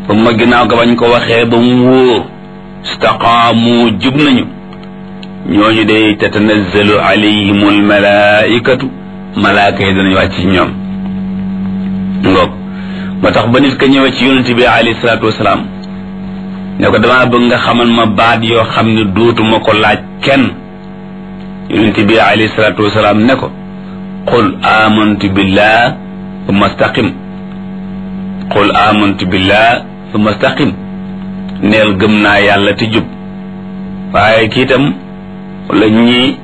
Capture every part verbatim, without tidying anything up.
ba ma ginnaaw ga bañ ko waxee ba mu wóor istaqaamu jub nañu ñooñu day tatanazzalu alayhim almalaikatu malaaka yi danañ wàcc ci ñoom ngoog ba tax ba nit ka ñëwee ci yonent bi alayhi salaatu wasalaam ne ko damaa bëgg nga xamal ma baat yoo xam ne dootuma ko laaj kenn yonent bi alayhi salaatu wasalaam ne ko qul amantu billah thumma istaqim qul amantu billah thumma istaqim neel gëm naa yàlla te jub waaye kii itam wala ñii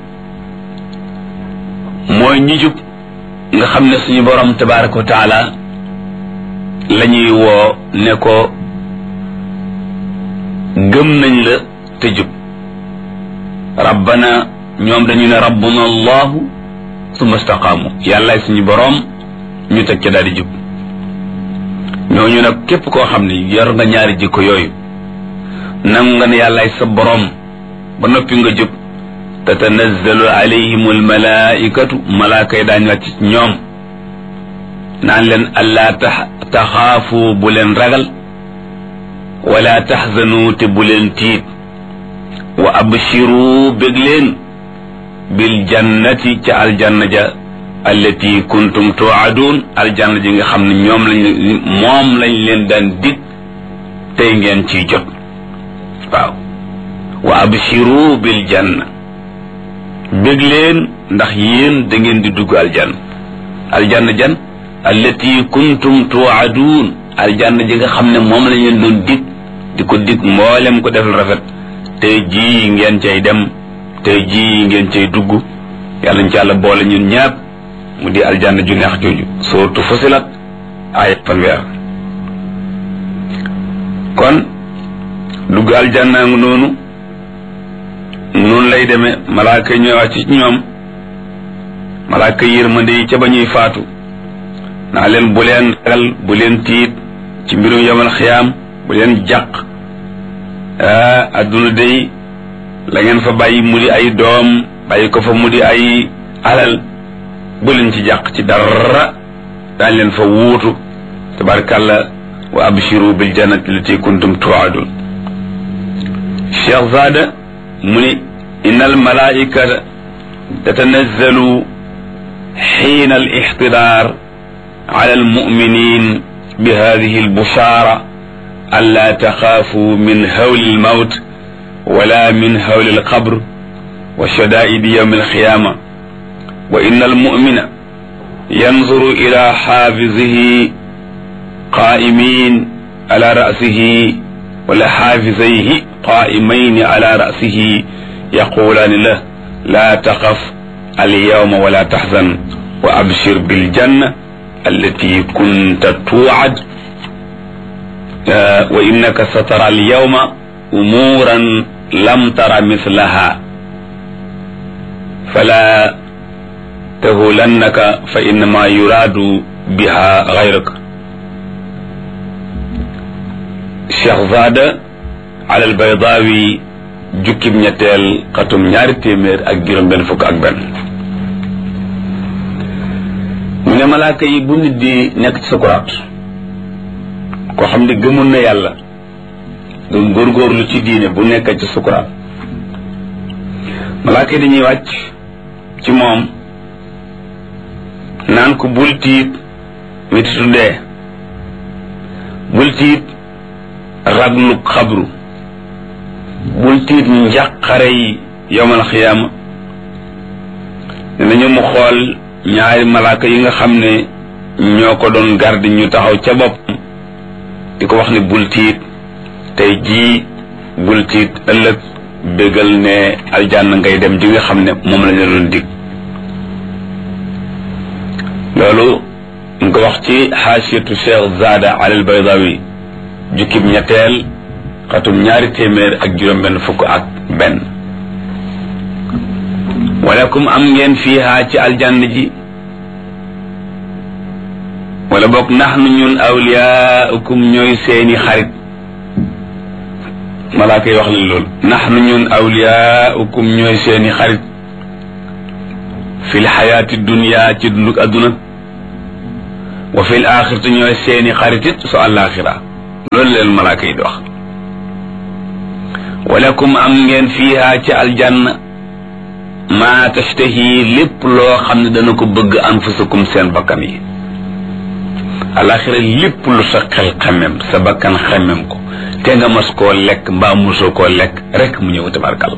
mooy ñi jub nga xam ne suñu borom tabaraka wa taala la ñuy woo ne ko gëm nañ la te jub rabbana ñoom dañu ne rabbuna allahu summa istaqaamu yàllaay suñu borom ñu teg ca daal di jub ñooñu nag képp koo xam ne yor nga ñaari jikko yooyu nangu nga ne yàllaay sa borom ba noppi nga jub tatanazzalu alayhim almalaikatu malaaka yi daañu wàcc ci ñoom naan leen allaa taxaafu bu leen ragal wala taxzanu te bu leen tiit wa abshiru bég leen bil jannati ca aljanna ja allati kuntum tuadun aljanna ji nga xam ne ñoom lañ moom lañ leen daan dig tey ngeen ciy jot waaw wa abshiru bil janna bég leen ndax yéen da ngeen di dugg aljanna aljanna jan allati kuntum tuadun aljanna ji nga xam ne moom lañ leen doon dig di ko dig mboolem ko def lu rafet tey jii ngeen cay dem tey jii ngeen cay dugg yàlla ñu ci yàlla boole ñun ñaap mu di aljanna ju neex jooju surtout Fusilat ay fanweer kon dugg aljanna ngi noonu noonu lay demee malaaka yi ñooy wàcc ci ñoom malaaka yërmande yi ca ba ñuy faatu naa leen bu leen ragal bu leen tiit ci mbirum yamal xiyaam bu leen jàq adduna day la ngeen fa bàyyi mu di ay doom bàyyi ko fa mu di ay alal bu leen ci jàq ci dara daañ leen fa wuutu tabarkàlla wa abshiru bil jannati lati kuntum tuadun cheikh zada mu ni inna al malaikata tatanazzalu xiina al ixtidaar ala al muminin bi hadihi al bushara an la taxaafu min hawli al mawt wala min hawli al qabr wa shadaidi yawm al qiyama wa inna al mumina yanzuru ila xaafizihi qaa'imin ala ra'sihi wala xaafizayhi qaa'imayni ala ra'sihi yaqulaani lahu laa taxaf alyawma wala taxzan wa abshir biljanna allati kunta tuu'ad wa innaka satara alyawma umuuran lam tara mislaha fala tahulannaka fa innama yuraadu biha gayraka Cheikh Zada alal Baydaawi jukkib ñetteel xatum ñaari téeméer ak juróom benn fukk ak benn mu ne malaaka yi bu nit di nekk ci sukuraat koo xam ne gëmoon na yàlla doon góorgóorlu ci diine bu nekk ci sukuraat malaaka yi dañuy wàcc ci moom naan ko bul tiit metitu dee bul tiit raglu xabru bul tiit njàqare yi yowmal xiyaama dinañu mu xool ñaari malaaka yi nga xam ne ñoo ko doon garde ñu taxaw ca bopp di ko wax ne bul tiit tey jii bul tiit ëllëg bégal ne aljanna ngay dem ji nga xam ne moom la ñu doon dig loolu ñu ko wax ci xaasiyatu Cheikh Zada alal Baydawi jukkib ñetteel xatum ñaari téeméer ak juróom benn fukk ak benn walakum am ngeen fiihaa ci aljanna ji wala boog nahnu ñun awliyaukum ñooy seeni xarit malaaka yi wax leen loolu nahnu ñun awliyaukum ñooy seeni xarit fil xayaati dunya ci dunduk adduna wa fil axirati ñooy seeni xaritit su àllaaxira loolu leen malaaka yi di wax walakum am ngeen fiiha ci aljanna maa tashtahi lépp loo xam ne dana ko bëgg anfusukum seen bakkan yi alaxira lépp lu sa xel xemem sa bakkan xemem ko te nga mas koo lekk mbaa musoo koo lekk rek mu ñëw tabarkal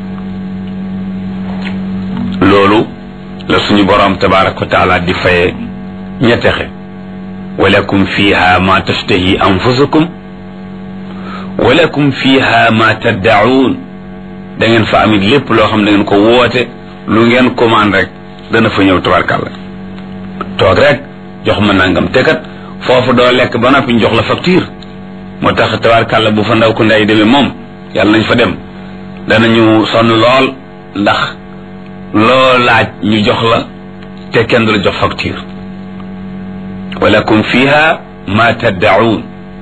loolu la suñu boroom tabaraka wa taala di faye ña texe walakum fiha ma tashtahi anfusukum walakum fiha ma taddaun da ngeen fa amit lépp loo xam da ngeen ko woote lu ngeen commande rek dana fa ñëw tabarkal toog rek jox ma nangam te kat foofu doo lekk ba noppi ñu jox la facture moo tax tabarkàlla bu fa ndaw ku nday demee moom yàlla nañ fa dem danañu sonn lool ndax loo laaj ñu jox la te kenn du la jox facture walakum fiha ma taddaun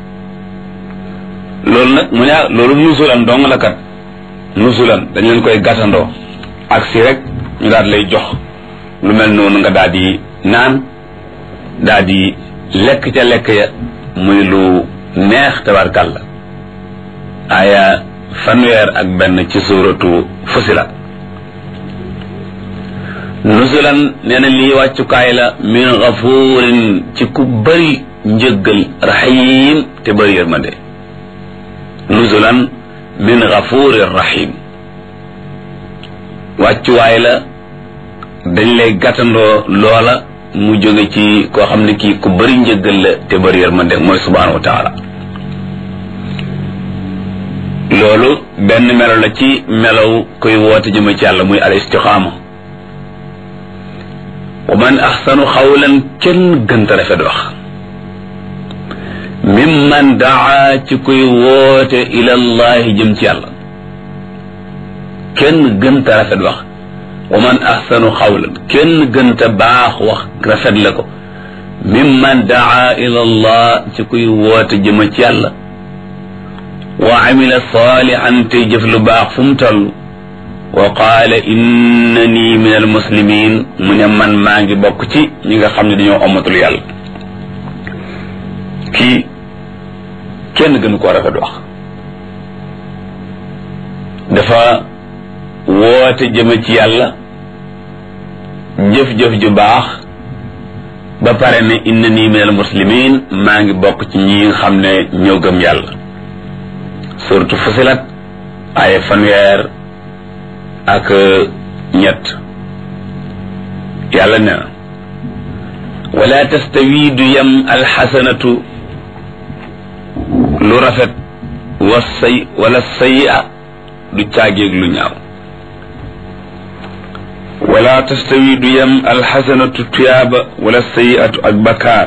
loolu nag mu ne loolu nusulan dong la kat nusulan dañ leen koy gàttandoo ak si rek ñu daal lay jox lu mel noonu nga daal di naan daal di lekk ca lekk ya muy lu neex tabarkàlla aya fanweer ak benn ci suuratu Fusilat nuzulan nee na lii wàccukaay la min gafuurin ci ku bëri njëggal rahim te bëri yërmande nuzulan min gafuurin rahim wàccuwaay la dañ lay gàttandoo loola mu jóge ci koo xam ne kii ku bëri njëggal la te bëri yërmande mooy subhanahu wa taala loolu benn melo la ci melow koy woote jëme ci yàlla muy al istiqaama wa man axsanu xawlan kenn gënta rafet wax mimman daa ci koy woote ilallahi jëm ci yàlla kenn gënta rafet wax wa man axsanu xawlan kenn gënta baax wax rafet la ko mimman daa ila allah ci kuy woote jëma ci yàlla wa amila salihan te jëf lu baax fu mu toll wa qaala innani min almuslimin mu ne man maa ngi bokk ci ñi nga xam ne dañoo ommatul yàlla kii kenn gënu koo rafet wax dafa woote jëme ci yàlla jëf-jëf ju baax ba pare ne innani min al muslimin maa ngi bokk ci ñi nga xam ne ñoo gëm yàlla suratu Fusilat ay fanweer ak ñett yàlla ne na wala tastawi du yem alxasanatu lu rafet wa say wala sayyi'a du caageeg lu ñaaw wala tastawi du yem alxasanatu tuyaaba wala sayiatu ak bakkaar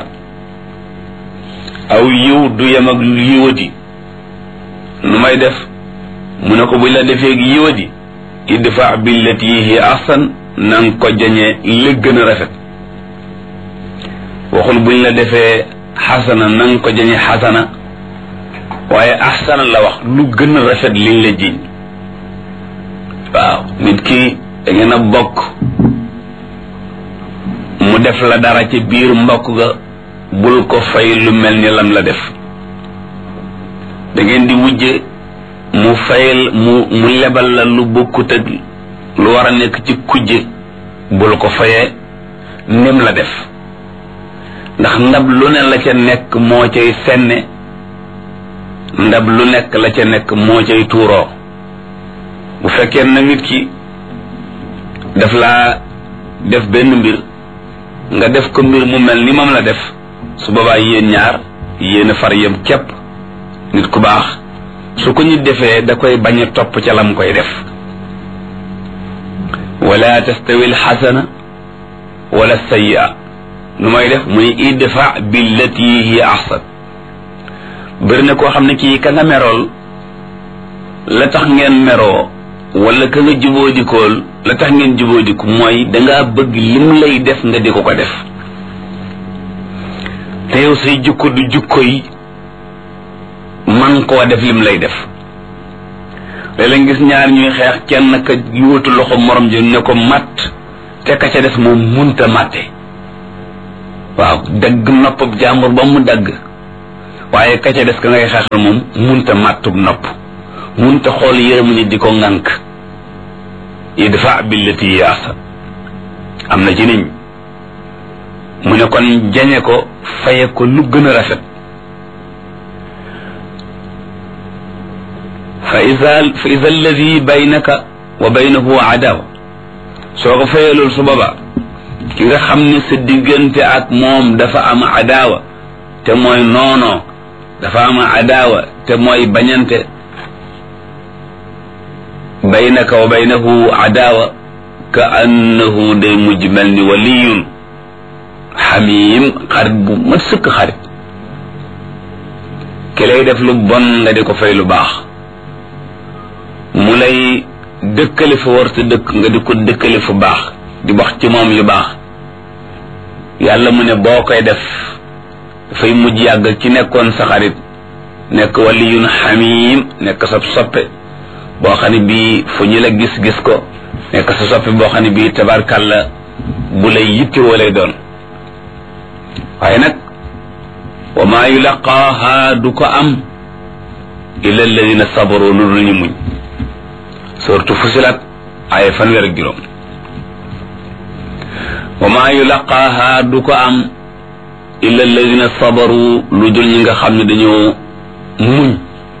aw yiw du yem ak yiwadi nu may def mu ne ko buñ la defee ak yiwadi idfa billati hiya ahsan nanga ko jañee li gën a rafet waxul buñ la defee xasana nanga ko jañee xasana waaye ahsana la wax lu gën a rafet liñ la jiñ waaw nit ki da ngeen a bokk mu def la dara ci biir mbokk ga bul ko fay lu mel ni lam la def da ngeen di wujje mu fayal mu mu lebal la lu bokkut ak lu war a nekk ci kujje bul ko fayee nim la def ndax ndab lu ne la ca nekk moo cay senne ndab lu nekk la ca nekk moo cay tuuroo bu fekkee na nit ki daf laa def benn mbir nga def ko mbir mu mel ni moom la def su boobaa yéen ñaar yéen a far yem képp nit ku baax su ko nit defee da koy bañ a topp ca lam koy def wala tastawi alxasana wala sayyi'a nu may def muy idfa billati hiya ahsan bëri na koo xam ne kii ka nga merool la tax ngeen meroo wala ka nga jubóodikool la tax ngeen jubóodiku mooy dangaa bëgg lim lay def nga di ko ko def te yow say jukko du jukko yi man koo def lim lay def léeg-léeg gis ñaar ñuy xeex kenn ka yuutu loxo morom ji ne ko matt te ka ca des moom munta matte waaw dagg noppab jàmbur ba mu dagg waaye ka ca des ka ngay xeexal moom munta màttub nopp munta xool yërëmu nit di ko ŋànk idfa billati yaasa am na ci niñ mu ne kon jañe ko faye ko lu gën a rafet fa iza fa iza alladi baynaka wa baynahu adawa soo ko fayee loolu su boobaa ki nga xam ne sa diggante ak moom dafa am adawa te mooy noonoo dafa am adawa te mooy bañante baynaka wa baynahu adawa ka annahu day mujj mel ni waliyun xamim xarit bu mat sëkk xarit ki lay def lu bon nga di ko fay lu baax mu lay dëkkale fa war te dëkk nga di ko dëkkale fu baax di wax ci moom yu baax yàlla mu ne boo koy def dafay mujj yàgg ci nekkoon sa xarit nekk waliyun xamim nekk sa soppe boo xam ne bii fu ñu la gis-gis ko nekk sa soppe boo xam ne bii tabarkàlla bu lay yittewoo lay doon waaye nag wa maa yulaqaaha du ko am illa alladina sabaru lu dul ñu muñ surtout Fusilat ay fanweer ak juróom wa maa yulaqaaha du ko am illa alladina sabaru lu dul ñi nga xam ne dañoo muñ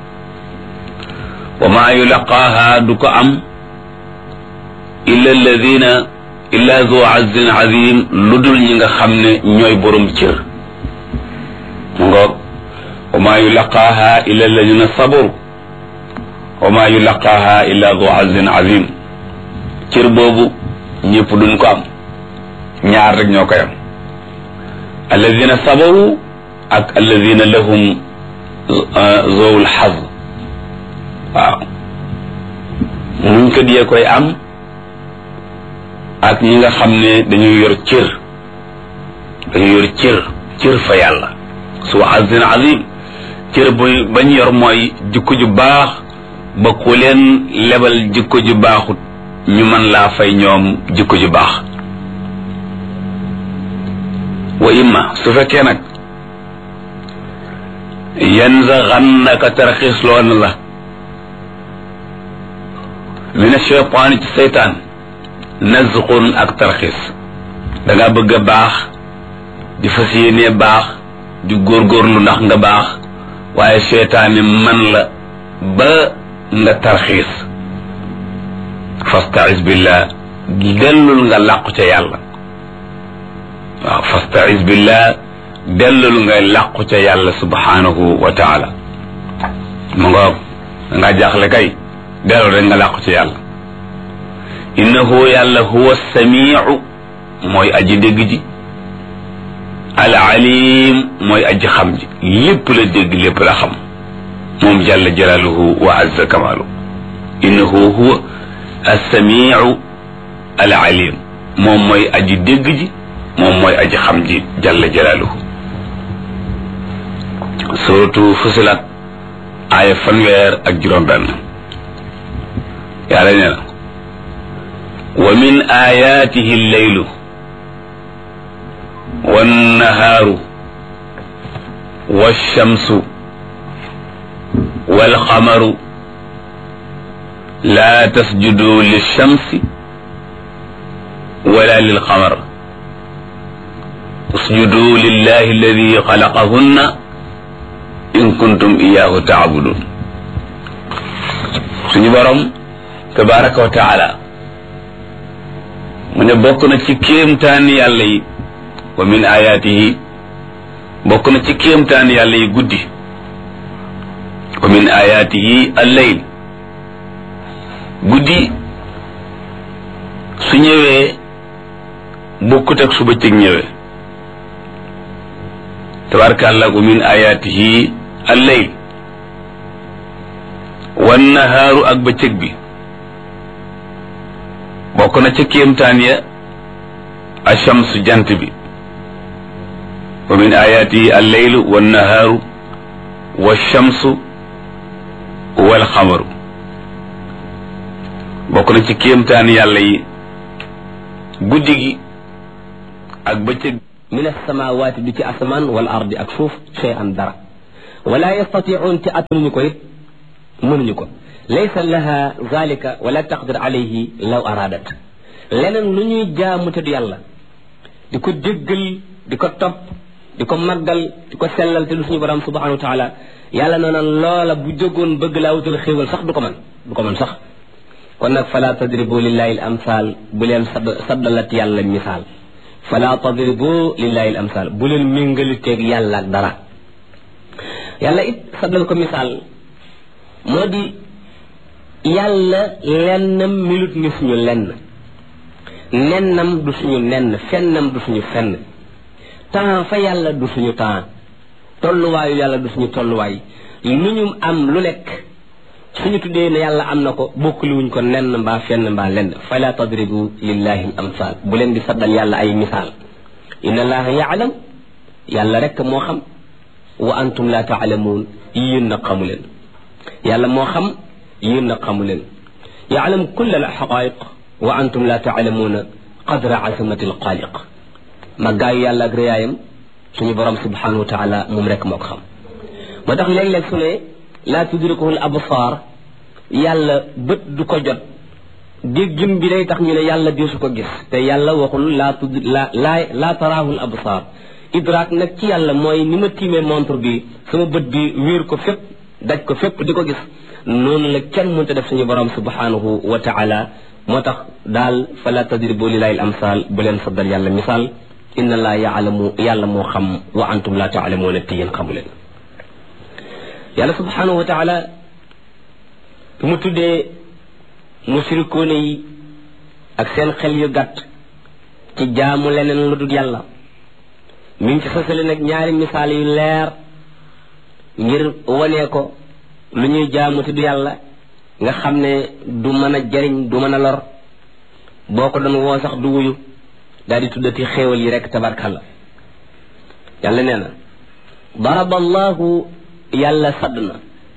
wa maa yulaqaaha du ko am illa alladina illa zu azin azim lu dul ñi nga xam ne ñooy borom cër mu ngoog wa maa yulaqaaha illa alladina sabaru wa maa yulaqaaha illa zu azin azim cër boobu ñëpp duñ ko am ñaar rek ñoo koy am alladina sabaru ak alladina lahum zawul xaz waaw muñ ko diyee koy am ak ñi nga xam ne dañuy yor cër dañuy yor cër cër fa yàlla su azin azim cër bu bañ yor mooy jikko ju baax ba ku leen lebal jikko ju baaxut ñu mën laa fay ñoom jikko ju baax wa imma su fekkee nag yanzaghannaka tarxiis loon la min ash-shaytaan ci seytaan nazqun ak tarxiis dangaa bëgg a baax di fas yéenee baax di góorgóorlu ndax nga baax waaye seytaani man la ba nga tarxiis fasta'iz billah dellul nga làqu ca yàlla waaw fasta'iz billah dellul nga làqu ca yàlla subhanahu wa taala mu ngoog nga jaaxle kay dellul rek nga làqu ca yàlla innahu yàlla huwa samiu mooy aji dégg ji al alim mooy aji xam ji lépp la dégg lépp la xam moom jalla jalaaluhu wa azza kamaalu innahu huwa as-samiu al alim moom mooy aji dégg ji moom mooy aji xam ji jalla jalaaluhu suratu Fusilat aaya fanweer ak juróom benn yàlla nee na wa min ayaatihi al-laylu wan-nahaaru wash-shamsu wal-qamaru laa tasjudu lish-shamsi wala lil-qamar usjudu lillahi alladi xalaqahunna in kuntum iyaahu taabudun suñu borom tabaraka wa taala mu ne bokk na ci kéemtaan yàlla yi wa min ayaatihi bokk na ci kéemtaan yàlla yi guddi wa min ayaatihi al-layl guddi su ñëwee bokkut ak su bëccëg ñëwee tabaarkalla wa min ayaatihi al-layl wan nahaaru ak bëccëg bi bokk na ca kéemtaan ya ash-shamsu jant bi wa min ayaatihi al-laylu wan nahaaru wash-shamsu wal qamaru bokk na ci kéemtaan yàlla yi guddi gi ak bëccëg min as-samaawaati du ci asamaan wal ardi ak suuf shay'an dara wala yastatiun te attanuñu ko it mënuñu ko laysa laha zalika wala taqdir alayhi law aradat leneen lu ñuy jaamu te du yàlla di ko déggal di ko topp di ko màggal di ko sellal te du suñu borom subhanahu wa taala yàlla noona loola bu jógoon bëgg laa wutal xéewal sax du ko mën du ko mën sax kon nag fala tadribu lillahi al amsal bu leen saddalat yàlla misaal fala tadribu lillahi al amsal bu leen méngaliteeg yàlla ak dara yàlla it saddal ko misaal moo di yàlla lennam milut ni suñu lenn nennam du suñu nenn fennam du suñu fenn temps fa yàlla du suñu temps tolluwaayu yàlla du suñu tolluwaay lu ñu am lu nekk suñu tuddee ne yàlla am na ko bokkuluwuñ ko nenn mbaa fenn mbaa lenn fala tadribu lillahi al amsal bu leen di saddal yàlla ay misaal inna allaha yaalam yàlla rek moo xam wa antum la taalamuun yéen na xamu leen yàlla moo xam yéen na xamu leen yaalam kull al xaqaiq wa antum la taalamuuna qadra azamati al xaaliq màggaayu yàlla ak réyaayam suñu borom subhanahu wa taala moom rek moo ko xam moo tax léeg-léeg su ne laa tudrikuhu al absaar yàlla bët du ko jot déggim bi day tax ñu ne yàlla di su ko gis te yàlla waxul laa tud la laa laa taraahu al absaar idraak nag ci yàlla mooy ni ma tiimee montre bi sama bët bi wéer ko fépp daj ko fépp di ko gis noonu la kenn mënta def suñu borom subhanahu wa taala moo tax daal fala tadribu lillahi al amsal bu leen saddal yàlla misaal inna laa yaalamu yàlla moo xam wa antum la taalamuuna te yéen xamu leen yàlla subhanahu wa taala bu mu tuddee mushrikoone yi ak seen xel yu gàtt ci jaamu leneen lu dul yàlla mi ngi ci sosale nag ñaari misaal yu leer ngir wanee ko lu ñuy jaamu te du yàlla nga xam ne du mën a jariñ du mën a lor boo ko doon woo sax du wuyu daal di tuddati xéewal yi rek tabarkalla yàlla nee na daraba allahu yàlla sadd na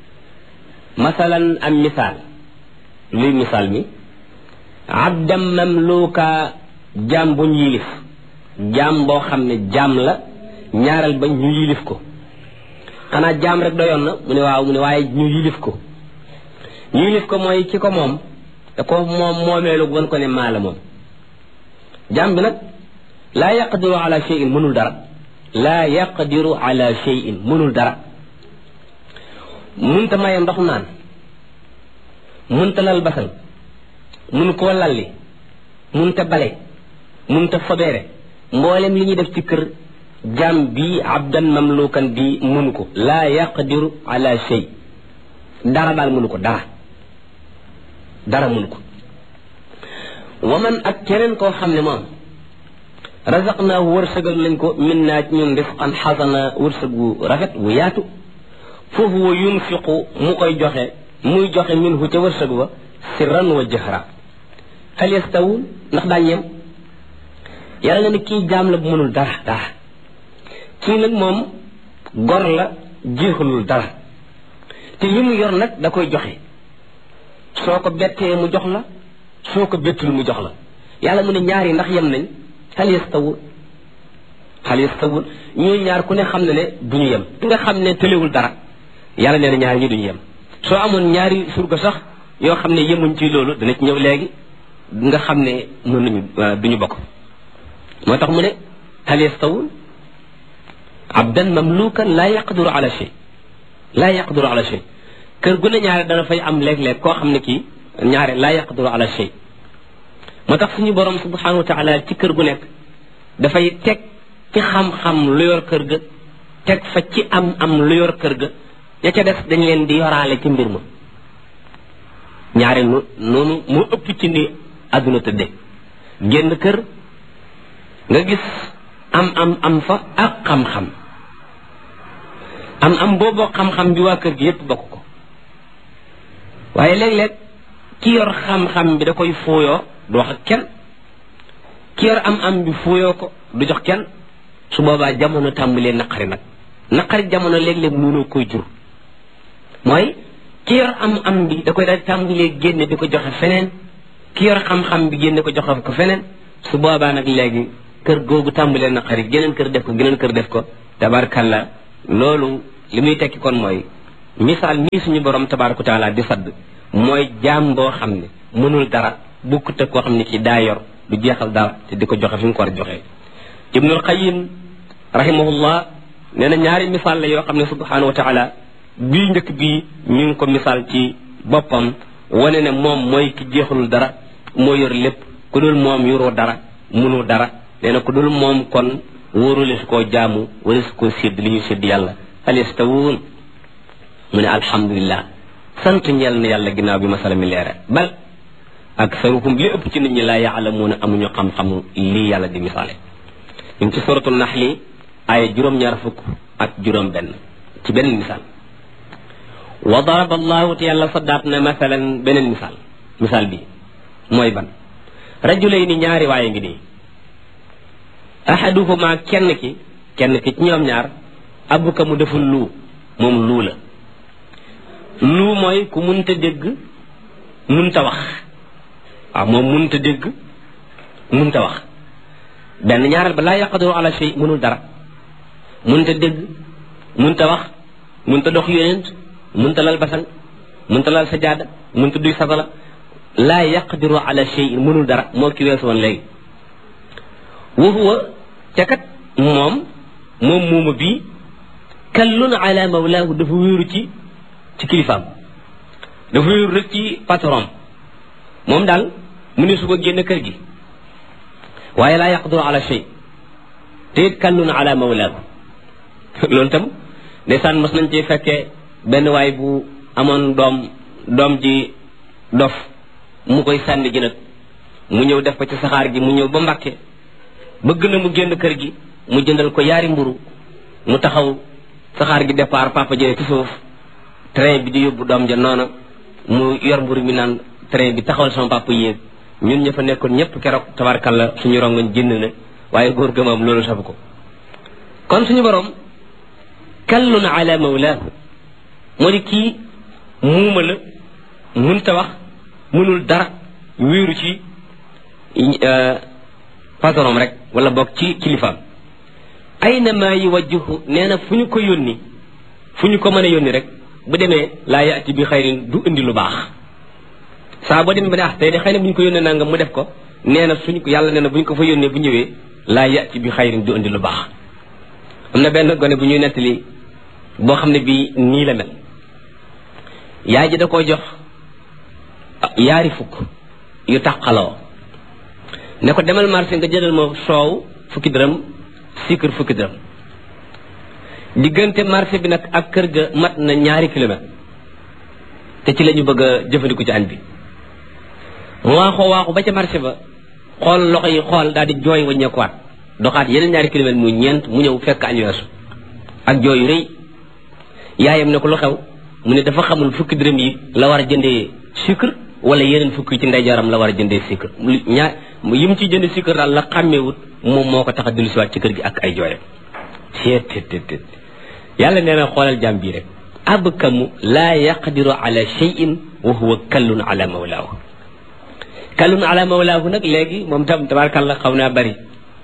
masalan am misaal luy misaal mi abdam mamluka jaam bu ñu yilif jaam boo xam ne jaam la ñaareel ba ñu yilif ko xanaa jaam rek doyoon na mu ne waaw mu ne waaye ñu yilif ko ñu yilif ko mooy ki ko moom te ko moom moomeelu wan ko ne maa la moom jaam bi nag laa yaqdiru ala shay'in mënul dara laa yaqdiru ala shay'in mënul dara munta maye ndox naan munta lal basal mun koo lalli munta bale munta fobeere mboolem li ñuy def ci kër jaam bii abdan mamlukan bii mënu ko laa yaqdiru ala shay dara daal mënu ko dara dara mënu ko waman ak keneen koo xam ne moom razaqnaahu wërsëgal lañ ko min naa ci ñun risqan xasana wërsëg wu rafet wu yaatu foofu wa yunfiqu mu koy joxe muy joxe minhu ca wërsëg wa sirran wa jahra hal yastawun ndax daañ yem yàlla nga ne kii jaam la bu mënul dara dara kii nag moom gor la jeexalul dara te li mu yor nag da koy joxe soo ko bettee mu jox la soo ko bettul mu jox la yàlla mu ne ñaar yi ndax yem nañ hal yastawun hal yastawun ñuy ñaar ku ne xam ne ne duñu yem ki nga xam ne tëlewul dara yàlla nee na ñaar ñi duñu yem soo amoon ñaari surga sax yoo xam ne yemuñ ci loolu dana ci ñëw léegi nga xam ne mën nañu duñu bokk moo tax mu ne hal yastawun abdan mamlukan laa yaqdiru ala shay laa yaqdiru ala shay kër gu ne ñaare dana fay am léeg-léeg koo xam ne kii ñaare laa yaqdiru ala shay moo tax suñu borom subhanahu wa taala ci kër gu nekk dafay teg ci xam-xam lu yor kër ga teg fa ci am am lu yor kër ga ya ca def dañ leen di yoraale ci mbir ma ñaare nu noonu moo ëpp ci ni àdduna tëdde génn kër nga gis am am am fa ak xam-xam am am booboo xam-xam bi waa kër gi yépp bokk ko waaye léeg-léeg ki yor xam-xam bi da koy fooyoo du wax ak kenn ki yor am am bi fooyoo ko du jox kenn su boobaa jamono tàmbalee naqari nag naqari jamono léeg-léeg mënoo koy jur mooy ki yor am am bi da koy daal tàmbalee génne di ko joxe feneen ki yor xam-xam bi génne ko joxe ko feneen su boobaa nag léegi kër googu tàmbalee naqari geneen kër def ko geneen kër def ko tabarkalla loolu li muy tekki kon mooy misaal mii suñu borom tabaaraka wa taala di sadd mooy jaam boo xam ne mënul dara bukkut ak koo xam ne kii daa yor du jeexal dara te di ko joxe fi mu ko war a joxe. Ibnul Qayyim rahimahullah nee na ñaari misaal la yoo xam ne subhanahu wa taala bii njëkk bii ñu ngi ko misaal ci boppam wane ne moom mooy ki jeexalul dara moo yor lépp ku dul moom yoroo dara mënoo dara nee na ku dul moom kon wóorule su koo jaamu wala su koo sédd li ñu sédd yàlla hal yastawuun mu ne alhamdulillah sant ñeel na yàlla ginnaaw bi masala mi leere bal aksaruhum li ëpp ci nit ñi laa yaalamuuna amuñu xam-xamu lii yàlla di misaale ñu ngi ci suratul naxli aaya juróom-ñaar fukk ak juróom benn ci beneen misaal wa daraba allahu te yàlla saddaat na masalan beneen misaal misaal bi mooy ban rajulayni ñaari waaye ngi nii ahaduhuma kenn ki kenn ki ci ñoom ñaar abuka mu deful luu moom luu la luu mooy ku munta dégg munta wax waaw moom munta dégg munta wax benn ñaareel ba laa yaqdiru ala shay mënul dara munta dégg munta wax munta dox yonent munta lal basang munta lal sajaada munta duy satala laa yaqdiru ala shay mënul dara moo ki weesu woon léegi wa huwa ca kat moom moom muuma bii kallun ala mawlaahu dafa wéeru ci ci kilifaam dafa wéeru rek ci patron moom daal mu ne su ko génn kër gi waaye laa yaqdiru ala shay te it kallun ala mawlaahu loolu tam ndeysaan mas nañ ci fekkee benn waay bu amoon doom doom ji dof mu koy sànni ji nag mu ñëw def ko ci saxaar gi mu ñëw ba Mbàkke bëgg na mu génn kër gi mu jëndal ko yaari mburu mu taxaw saxaar gi départ papa jëlee ci suuf train bi di yóbbu doom ja noona mu yor mburu mi naan train bi taxawal sama papa yéeg ñun ña fa nekkoon ñëpp keroog tabarkalla suñu rongoñ jënd na waaye góor ga moom loolu safu ko kon suñu borom kallun ala mawlaahu moo di kii muuma la munta wax mënul dara wéeru ci patron rek wala boog ci kilifaam ayna maa yuwajjihu nee na fu ñu ko yónni fu ñu ko mën a yónni rek bu demee laa yaati bi xayrin du indi lu baax saa boo demee ba ne ah tey de xëy na bu ñu ko yónnee nangam mu def ko nee na suñu ko yàlla nee na bu ñu ko fa yónnee bu ñëwee laa yaati bi xayrin du indi lu baax. am na benn gone bu ñuy nettali boo xam ne bii nii la mel yaay ji da koo jox yaari fukk yu taqaloo ne ko demal marché nga jëndal ma soow fukki dërëm sucre fukki dërëm diggante marché bi nag ak kër ga mat na ñaari kilomètre te ci la ñu bëgg a jëfandiku ci añ bi mu waaxoo waaxu ba ca marché ba xool loxo yi xool daal di jooy waññeekuwaat doxaat yeneen ñaari kilomètre muy ñeent mu ñëw fekk añ weesu ak jooy yu rëy yaayam ne ko lu xew mu ne dafa xamul fukki dërëm yi la war a jëndee sucre wala yeneen fukki ci ndeyjooram la war a jëndee sucre ñaar yi mu ciy jëndee sucre daal la xàmmeewut moom moo ko tax a dellusiwaat ci kër gi ak ay jooyam seet yàlla nee na xoolal jàmm bii rek abkamu laa yaqdiru ala cheyin wa huwa kallun ala mawlaahu kallun ala mawlaahu nag léegi moom tam tabaarkalla xaw naa bari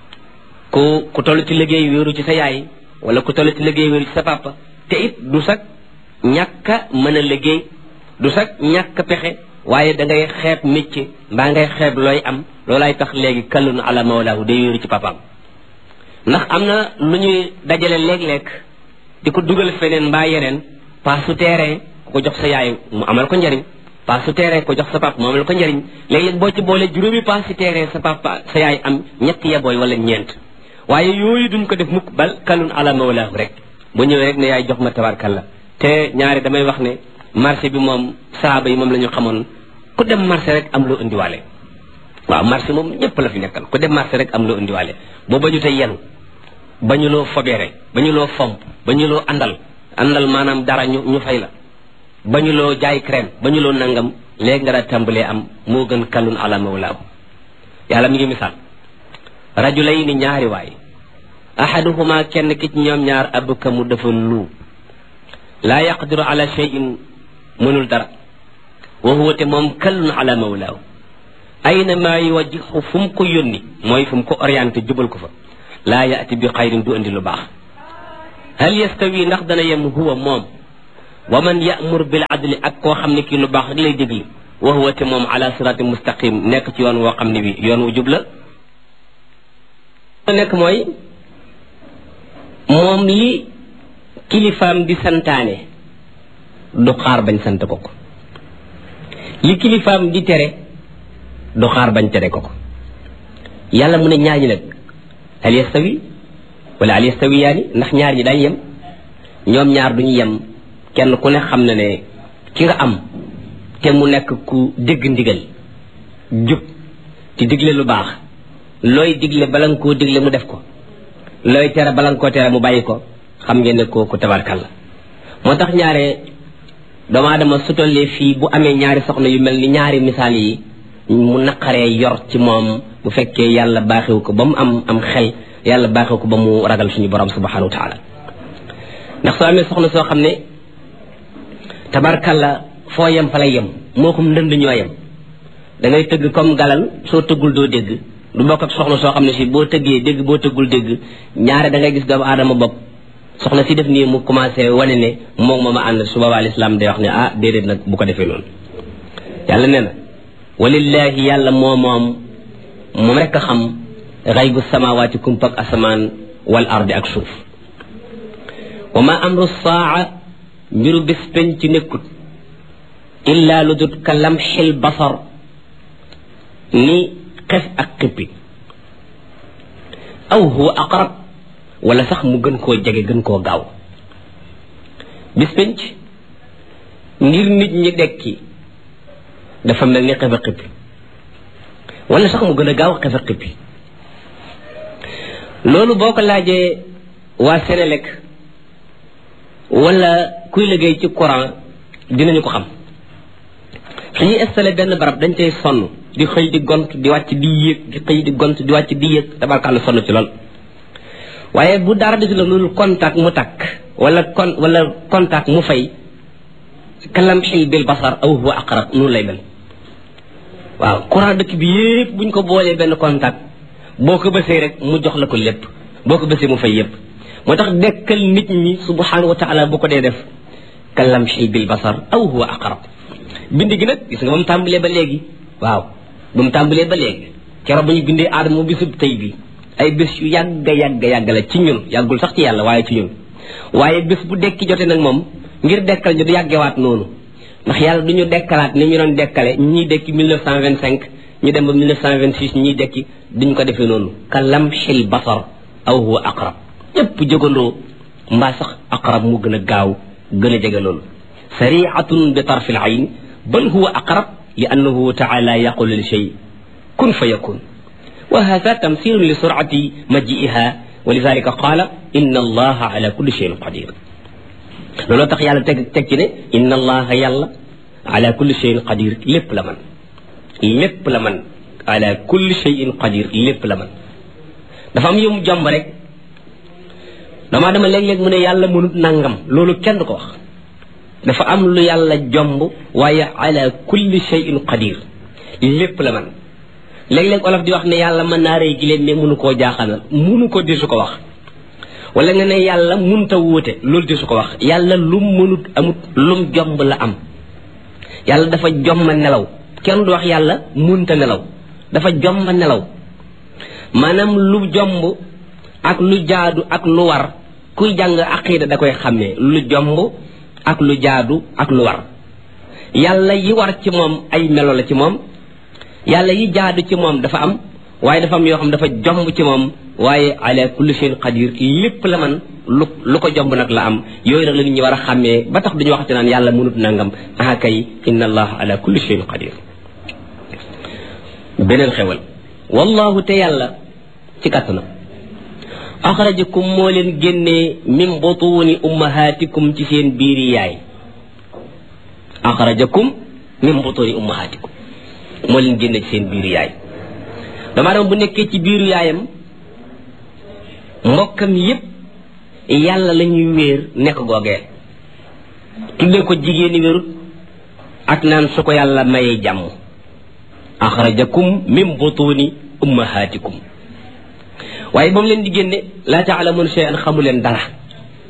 ku ku toll ci liggéey wéeru ci sa yaay wala ku toll ci liggéey wéeru ci sa papa te it du sax ñàkk a mën a liggéey du sax ñàkk a pexe waaye da ngay xeeb métier mbaa ngay xeeb looy am loolaay tax léegi kallun ala mawlaahu day wéeru ci papaam ndax am na lu ñuy dajale léeg-léeg di ko dugal feneen mbaa yeneen paas su terrain ku ko jox sa yaay mu amal ko njariñ paas su terrain ko jox sa papa mu amal ko njariñ léeg-léeg boo ci boole juróomi paas si terrain sa papa sa yaay am ñetti yabooy wala ñeent waaye yooyu duñ ko def mukk bal kallun ala mawlaahu rek bu ñëwee rek ne yaay jox ma tabarkalla te ñaari damay wax ne marché bi moom saaba yi moom la ñu xamoon ku dem marché rek am loo indiwaale waaw marché moom ñëpp la fi nekkal ku dem marché rek am loo indiwaale boo bañu tey yenu bañu loo fobeere bañu loo fomp bañu loo àndal àndal maanaam dara ñu ñu fay la bañu loo jaay crème bañu loo nangam léegi nga daa tàmbalee am moo gën kallun ala mawlaahu yàlla mi ngi misaal rajulayni ñaari waay ahaduhuma kenn ki ci ñoom ñaar abkamu dafa lu laa yaqdiru ala cheyin mënul dara wa huwa te moom kallun ala mawlaahu ayna maa yuwajjihu fu mu ko yónni mooy fu mu ko orienté jubal ko fa laa yaati bi xayrin du indi lu baax hal yastawi ndax dana yem huwa moom wa man ya'mur bil adli ak koo xam ne kii lu baax rek lay déglu wa huwa te moom ala sirati mustaqim nekk ci yoon woo xam ne bi yoon wu jub la nekk mooy moom li kilifaam di santaane du xaar bañ sant ko ko li kilifaam di tere du xaar bañ tere ko ko yàlla mu ne ñaar ñi nag hal yastawi wala hal yastawiyaani ndax ñaar ñi dañ yem ñoom ñaar duñu yem kenn ku ne xam na ne ki nga am te mu nekk ku dégg ndigal jub ci digle lu baax looy digle bala nga koo digle mu def ko looy tere bala nga koo tere mu bàyyi ko xam ngeen ne kooku tabarkal la moo tax ñaare doomu aadama su tollee fii bu amee ñaari soxna yu mel ni ñaari misaal yi mu naqaree yor ci moom bu fekkee yàlla baaxewu ko ba mu am am xel yàlla baaxewu ko ba mu ragal suñu borom subhanahu wa taala ndax soo amee soxna soo xam ne tabarkal la foo yem fa lay yem moo ko ndënd ñoo yem da ngay tëgg comme galal soo tëggul doo dégg du bokk ak soxna soo xam ne si boo tëggee dégg boo tëggul dégg ñaare da ngay gis doomu aadama bopp soxna si def nii mu commencé wane ne moom mooma ànd su boobaa lislaam day wax ne ah déedéet nag bu ko defee noonu yàlla nee na walillahi yàlla moo moom moom rek a xam xaybu samawaati kumpak asamaan wal ardi ak suuf wa ma amru saa mbiru bis penc ci nekkut illa lu dut ka lamxil basar ni xef ak xippi aw huwa aqrab wala sax mu gën koo jege gën koo gaaw bis penc ngir nit ñi dekki dafa mel ni xef ak xippi wala sax mu gën a gaaw xef ak xippi loolu boo ko laajee waa Sénélec wala kuy liggéey ci courant dinañu ko xam suñuy installé benn barab dañ cay sonn di xëy di gont di wàcc di yéeg di xëy di gont di wàcc di yéeg tabarkàlla sonn ci lool waaye bu dara desu la loolu contact mu takk wala kon wala contact mu fay kalamxi bil basar aw huwa aqrab noonu lay mel waaw courant dëkk bi yépp buñ ko boolee benn contact boo ko bësee rek mu jox la ko lépp boo ko bësee mu fay yépp moo tax dekkal nit ñi subhanahu wa taala bu ko dee def kalamxi bil basar aw huwa aqrab bind gi nag gis nga ba mu tàmbalee ba léegi waaw ba mu tàmbalee ba léegi keroog ba ñu bindee aadama bisub tey bi ay bés yu yàgga yàgga yàgga la ci ñun yàggul sax ci yàlla waaye ci ñun waaye bés bu dekki jote nag moom ngir dekkal ñu du yàggewaat noonu ndax yàlla du ñu dekkalaat ni ñu doon dekkale ñii dekki mille neuf cent vingt cinq ñu dem ba mille neuf cent vingt six ñii dekki duñ ko defee noonu ka lamxil basar aw huwa aqrab ñëpp jógandoo mbaa sax aqrab mu gën a gaaw gën a jege loolu sariatun bi tarfil ayn bal huwa aqrab li annahu taala yaqulu li shay kun fa yakun wa hada tamthilun li surati maji'iha wa lidhalika qala inna allaha ala kulli shay'in qadir looloo tax yàlla teg teg ci ne inna allaha yàlla ala kulli shay'in qadir lépp la man lépp la man ala kulli shay'in qadir lépp la man dafa am yum jomb rek damaa dama léeg-léeg mu ne yàlla mënut nangam loolu kenn du ko wax dafa am lu yàlla jomb waaye ala kulli shay'in qadir lépp la man léeg-léeg olof di wax ne yàlla mën naa rëy giléem mais mënu koo jaaxanal mënu ko di su ko wax wala nga ne yàlla mënta wuute loolu di su ko wax yàlla lum mënut amut lum jomb la am yàlla dafa jomma nelaw kenn du wax yàlla mënta nelaw dafa jomma nelaw maanaam lu jomb ak lu jaadu ak lu war kuy jàng aqida da koy xàmmee lu jomb ak lu jaadu ak lu war yàlla yi war ci moom ay melo la ci moom yàlla yi jaadu ci moom dafa am waaye dafa am yoo xam dafa jomb ci moom waaye ala kulli shay'in qadir lépp la man lu lu ko jomb nag la am yooyu nag la nit ñi war a xàmmee ba tax duñu waxati naan yàlla mënut nangam ah kay inna allah ala kulli shay'in qadir beneen xewal wallahu te yàlla ci kàttanam axrajakum moo leen génnee min butuuni ummahatikum ci seen biiri yaay axrajakum min butuuni ummahatikum moo leen génne ci seen biiru yaay dama dama bu nekkee ci biiru yaayam mbokkam yépp yàlla la ñuy wéer nekk googee tuddee ko jigéeni wérut ak naan su ko yàlla mayee jàmm axrajakum min butuuni ummahatikum waaye ba mu leen di génne laa taalamun shay'an xamu leen dara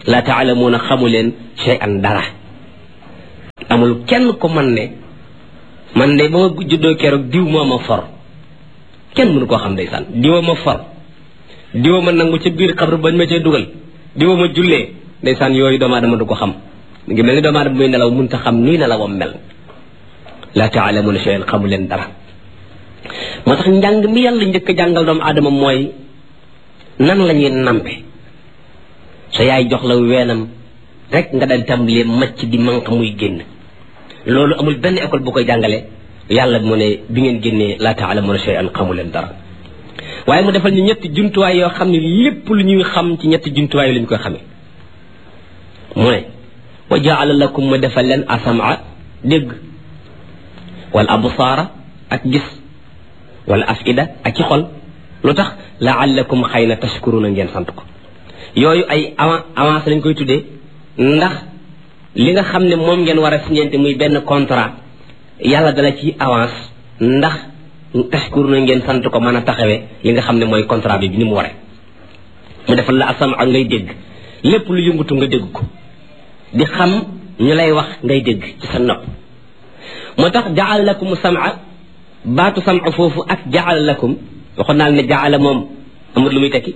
la taalamuuna xamu leen shay'an dara amul kenn ko man ne man de ba ma juddoo keroog diw moo ma for kenn mënu koo xam ndeysaan diwa ma for diwa ma nangu ca biir xabru bañ ma cee dugal diwa ma jullee ndeysaan yooyu doomu aadama du ko xam mu ngi mel ni doomu aadama muy nelaw mënta xam nii nelawam mel la taalamuuna shay'an xamu leen dara moo tax njàng mi yàlla njëkk a jàngal doomu aadama mooy nan la ñuy nampe sa yaay jox la weenam rek nga dal tàmbalee macc di manq muy génn loolu amul benn école bu koy jàngale yàlla mu ne bi ngeen génnee la taalamuuna shay'an xamu leen dara waaye mu defal ñu ñetti jumtuwaay yoo xam ne lépp lu ñuy xam ci ñetti jumtuwaay yi la ñu koy xamee mu ne wa jaala lakum ma defal leen asamaa dégg wal absaara ak gis wala afida ak ci xol lu tax laallakum xëy na tashkuruna ngeen sant ko yooyu ay avant avance lañ koy tuddee ndax li nga xam ne moom ngeen war a signante muy benn contrat yàlla dala ci avance ndax tashkuruna ngeen sant ko mën a taxawee li nga xam ne mooy contrat bi bi ni mu waree mu defal la asam ak ngay dégg lépp lu yëngutu nga dégg ko di xam ñu lay wax ngay dégg ci sa nopp moo tax jaal lakum sam'a baatu sam'a foofu ak jaal lakum waxoon naa ne jaala moom amul lu muy tekki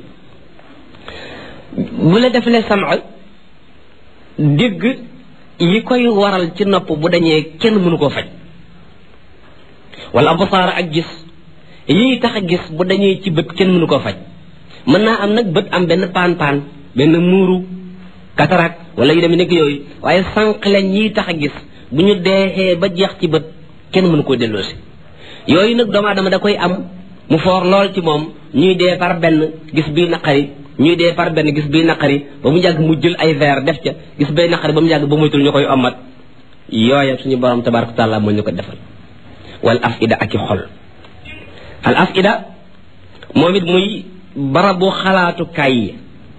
bu la defalee sam'a dégg yi koy waral ci nopp bu dañee kenn mënu koo faj wala absaara ak gis yii tax a gis bu dañee ci bët kenn mënu koo faj mën naa am nag bët am benn paan paan benn muuru cataracte wala yu demee nekk yooyu waaye sànq leen ñii tax a gis bu ñu deexee ba jeex ci bët kenn mënu koo delloosi yooyu nag doomu aadama da koy am mu foor lool ci moom ñuy dee par benn gis bii naqari ñuy dee par benn gis bii naqari ba mu yàgg mu jël ay verre def ca gis bay naqari ba mu yàgg ba muytul ñu koy ommat yooya suñu borom tabaraka taala moo ñu ko defal wal afida ak i xol al afida moom it muy barabu xalaatukaay yi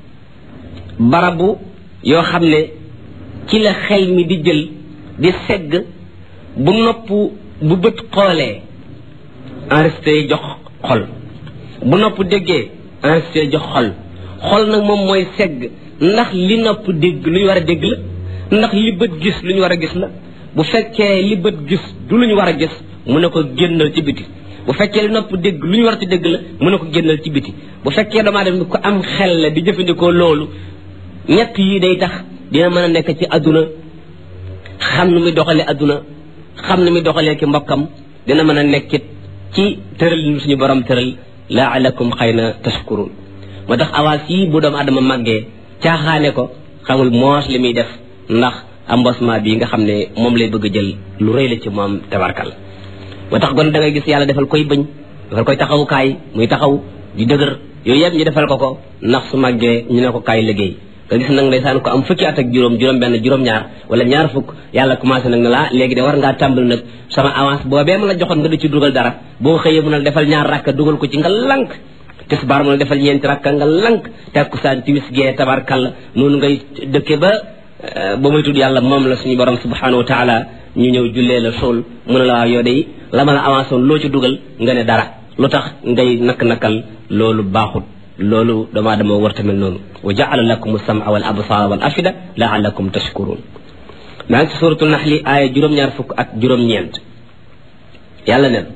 barabu yoo xam ne ci la xel mi di jël di segg bu nopp bu bët xoolee enregistré jox xol bu nopp déggee enregistré jox xol xol nag moom mooy segg ndax li nopp dégg lu ñu war a dégg la ndax li bët gis lu ñu war a gis la bu fekkee li bët gis du lu ñu war a gis mu ne ko génnal ci biti bu fekkee li nopp dégg lu ñu war a ci dégg la mu ne ko génnal ci biti bu fekkee damaa dem ko am xel la di jëfandikoo loolu ñett yi day tax dina mën a nekk ci adduna xam nu muy doxalee adduna xam nu muy doxalee ki mbokkam dina mën a nekkit ci tëral lu suñu borom tëral laalakum xëy na tashkurun moo tax avance yi bu doomu adama màggee caaxaane ko xamul moos li muy def ndax embossement bi nga xam ne moom lay bëgg a jël lu rëy la ci moom tabarkal moo tax gon da ngay gis yàlla defal koy bëñ defal koy taxawukaay muy taxaw di dëgër yooyu yëpp ñu defal ko ko ndax su màggee ñu ne ko kaay liggéey nga gis nag ndeysaan ko am fukki at ak juróom juróom benn juróom ñaar wala ñaar fukk yàlla commencé nag ne la léegi de war ngaa tàmbali nag sama avance boobee ma la joxoon nga di ci dugal dara boo xëyee mu ne defal ñaar rakka dugal ko ci nga lank tisbaar mu ne defal ñeenti rakka nga lank takkusaan timis gee tabarkalla noonu ngay dëkke ba ba muy tudd yàlla moom la suñu borom subhanahu wa taala ñu ñëw jullee la suul mu ne la waaw yow de la ma la avancé woon loo ci dugal nga ne dara lu tax ngay nakk-nakkal loolu baaxut loolu damaa dama war tamit noonu wa jaala lakum sam'a wal absaara wal afida laallakum tashkurun maa ngi ci suratul naxli aaya juróom-ñaar fukk ak juróom-ñeent yàlla nen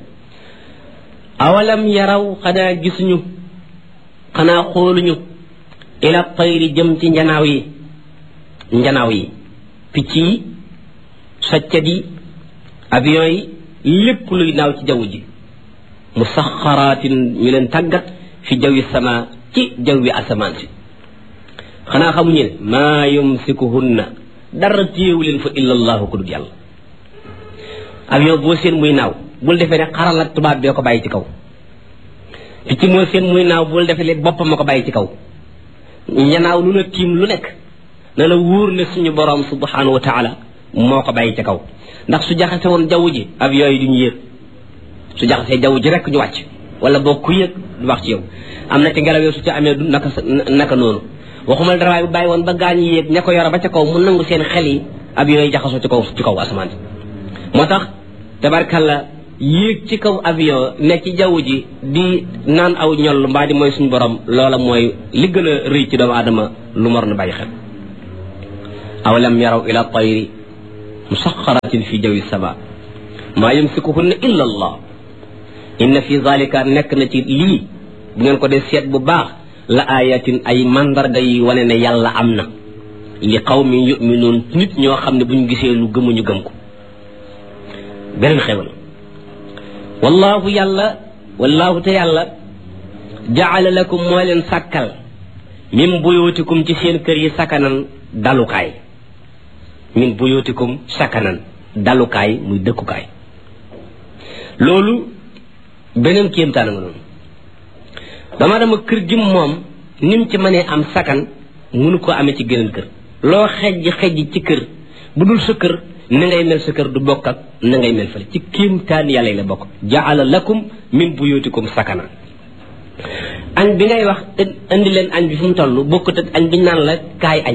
awalam yaraw xanaa gisuñu xanaa xooluñu ila tayri jëm ci njanaaw yi njanaaw yi picc yi soccat yi avion yi lépp luy naaw ci jaww ji musaxaraatin ñu leen tàggat fi jawwi sama ci jawwi asamaan si xanaa xamuñu ne maa yumsikuhunna dara téewu leen fa illa allahu ku dul yàlla avion boo seen muy naaw bul defee ne xaral ak tubaab bee ko bàyyi ci kaw picc moo seen muy naaw bul defee ne boppam ma ko bàyyi ci kaw ñanaaw lu na tiim lu nekk na la wóor ne suñu borom subhanahu wa taala moo ko bàyyi ci kaw ndax su jaxase woon jaww ji avion yi duñu yéeg su jaxasee jaww ji rek ñu wàcc wala boo ku yëg du wax ci yow am na ci ngelaw yoo su ci amee du naka naka noonu waxumal dara waaye bu bàyyi woon ba gaañ yi yéeg ña ko yore ba ca kaw mu nangu seen xel yi avion yi jaxasoo ci kaw ci kaw asamaan si moo tax tabarkalla yéeg ci kaw avion nekk ci jaww ji di naan aw ñoll mbaa di mooy suñu borom loola mooy li gën a rëy ci doomu aadama lu mar na bàyyi xel aw lam yaraw ila tayri musaxaratin fi jawi sama maa yumsikuhunna illa allah inna fi zalika nekk na ci lii bu ngeen ko dee seet bu baax la ayatin ay mandarga yi wane ne yàlla am na li qawmin yuminuun nit ñoo xam ne bu ñu gisee lu gëmuñu gëm ko beneen xewal wallahu yàlla wallahu te yàlla jaala lakum moo leen sàkkal min buyutikum ci seen kër yi sakanan dalukaay min buyutikum sakanan dalukaay muy dëkkukaay loolu beneen kéemtaan nga noonu dama dama kër gi moom nim ci mënee am sakan mënu ko amee ci geneen kër loo xejj xejj ci kër bu dul sa kër na ngay mel sa kër du bokk ak na ngay mel fële ci kéemtaan yàlla yi la bokk jaala lakum min buyutikum sakana añ bi ngay wax indi leen añ bi fu mu toll bokkut ak añ bi naan la kaay añ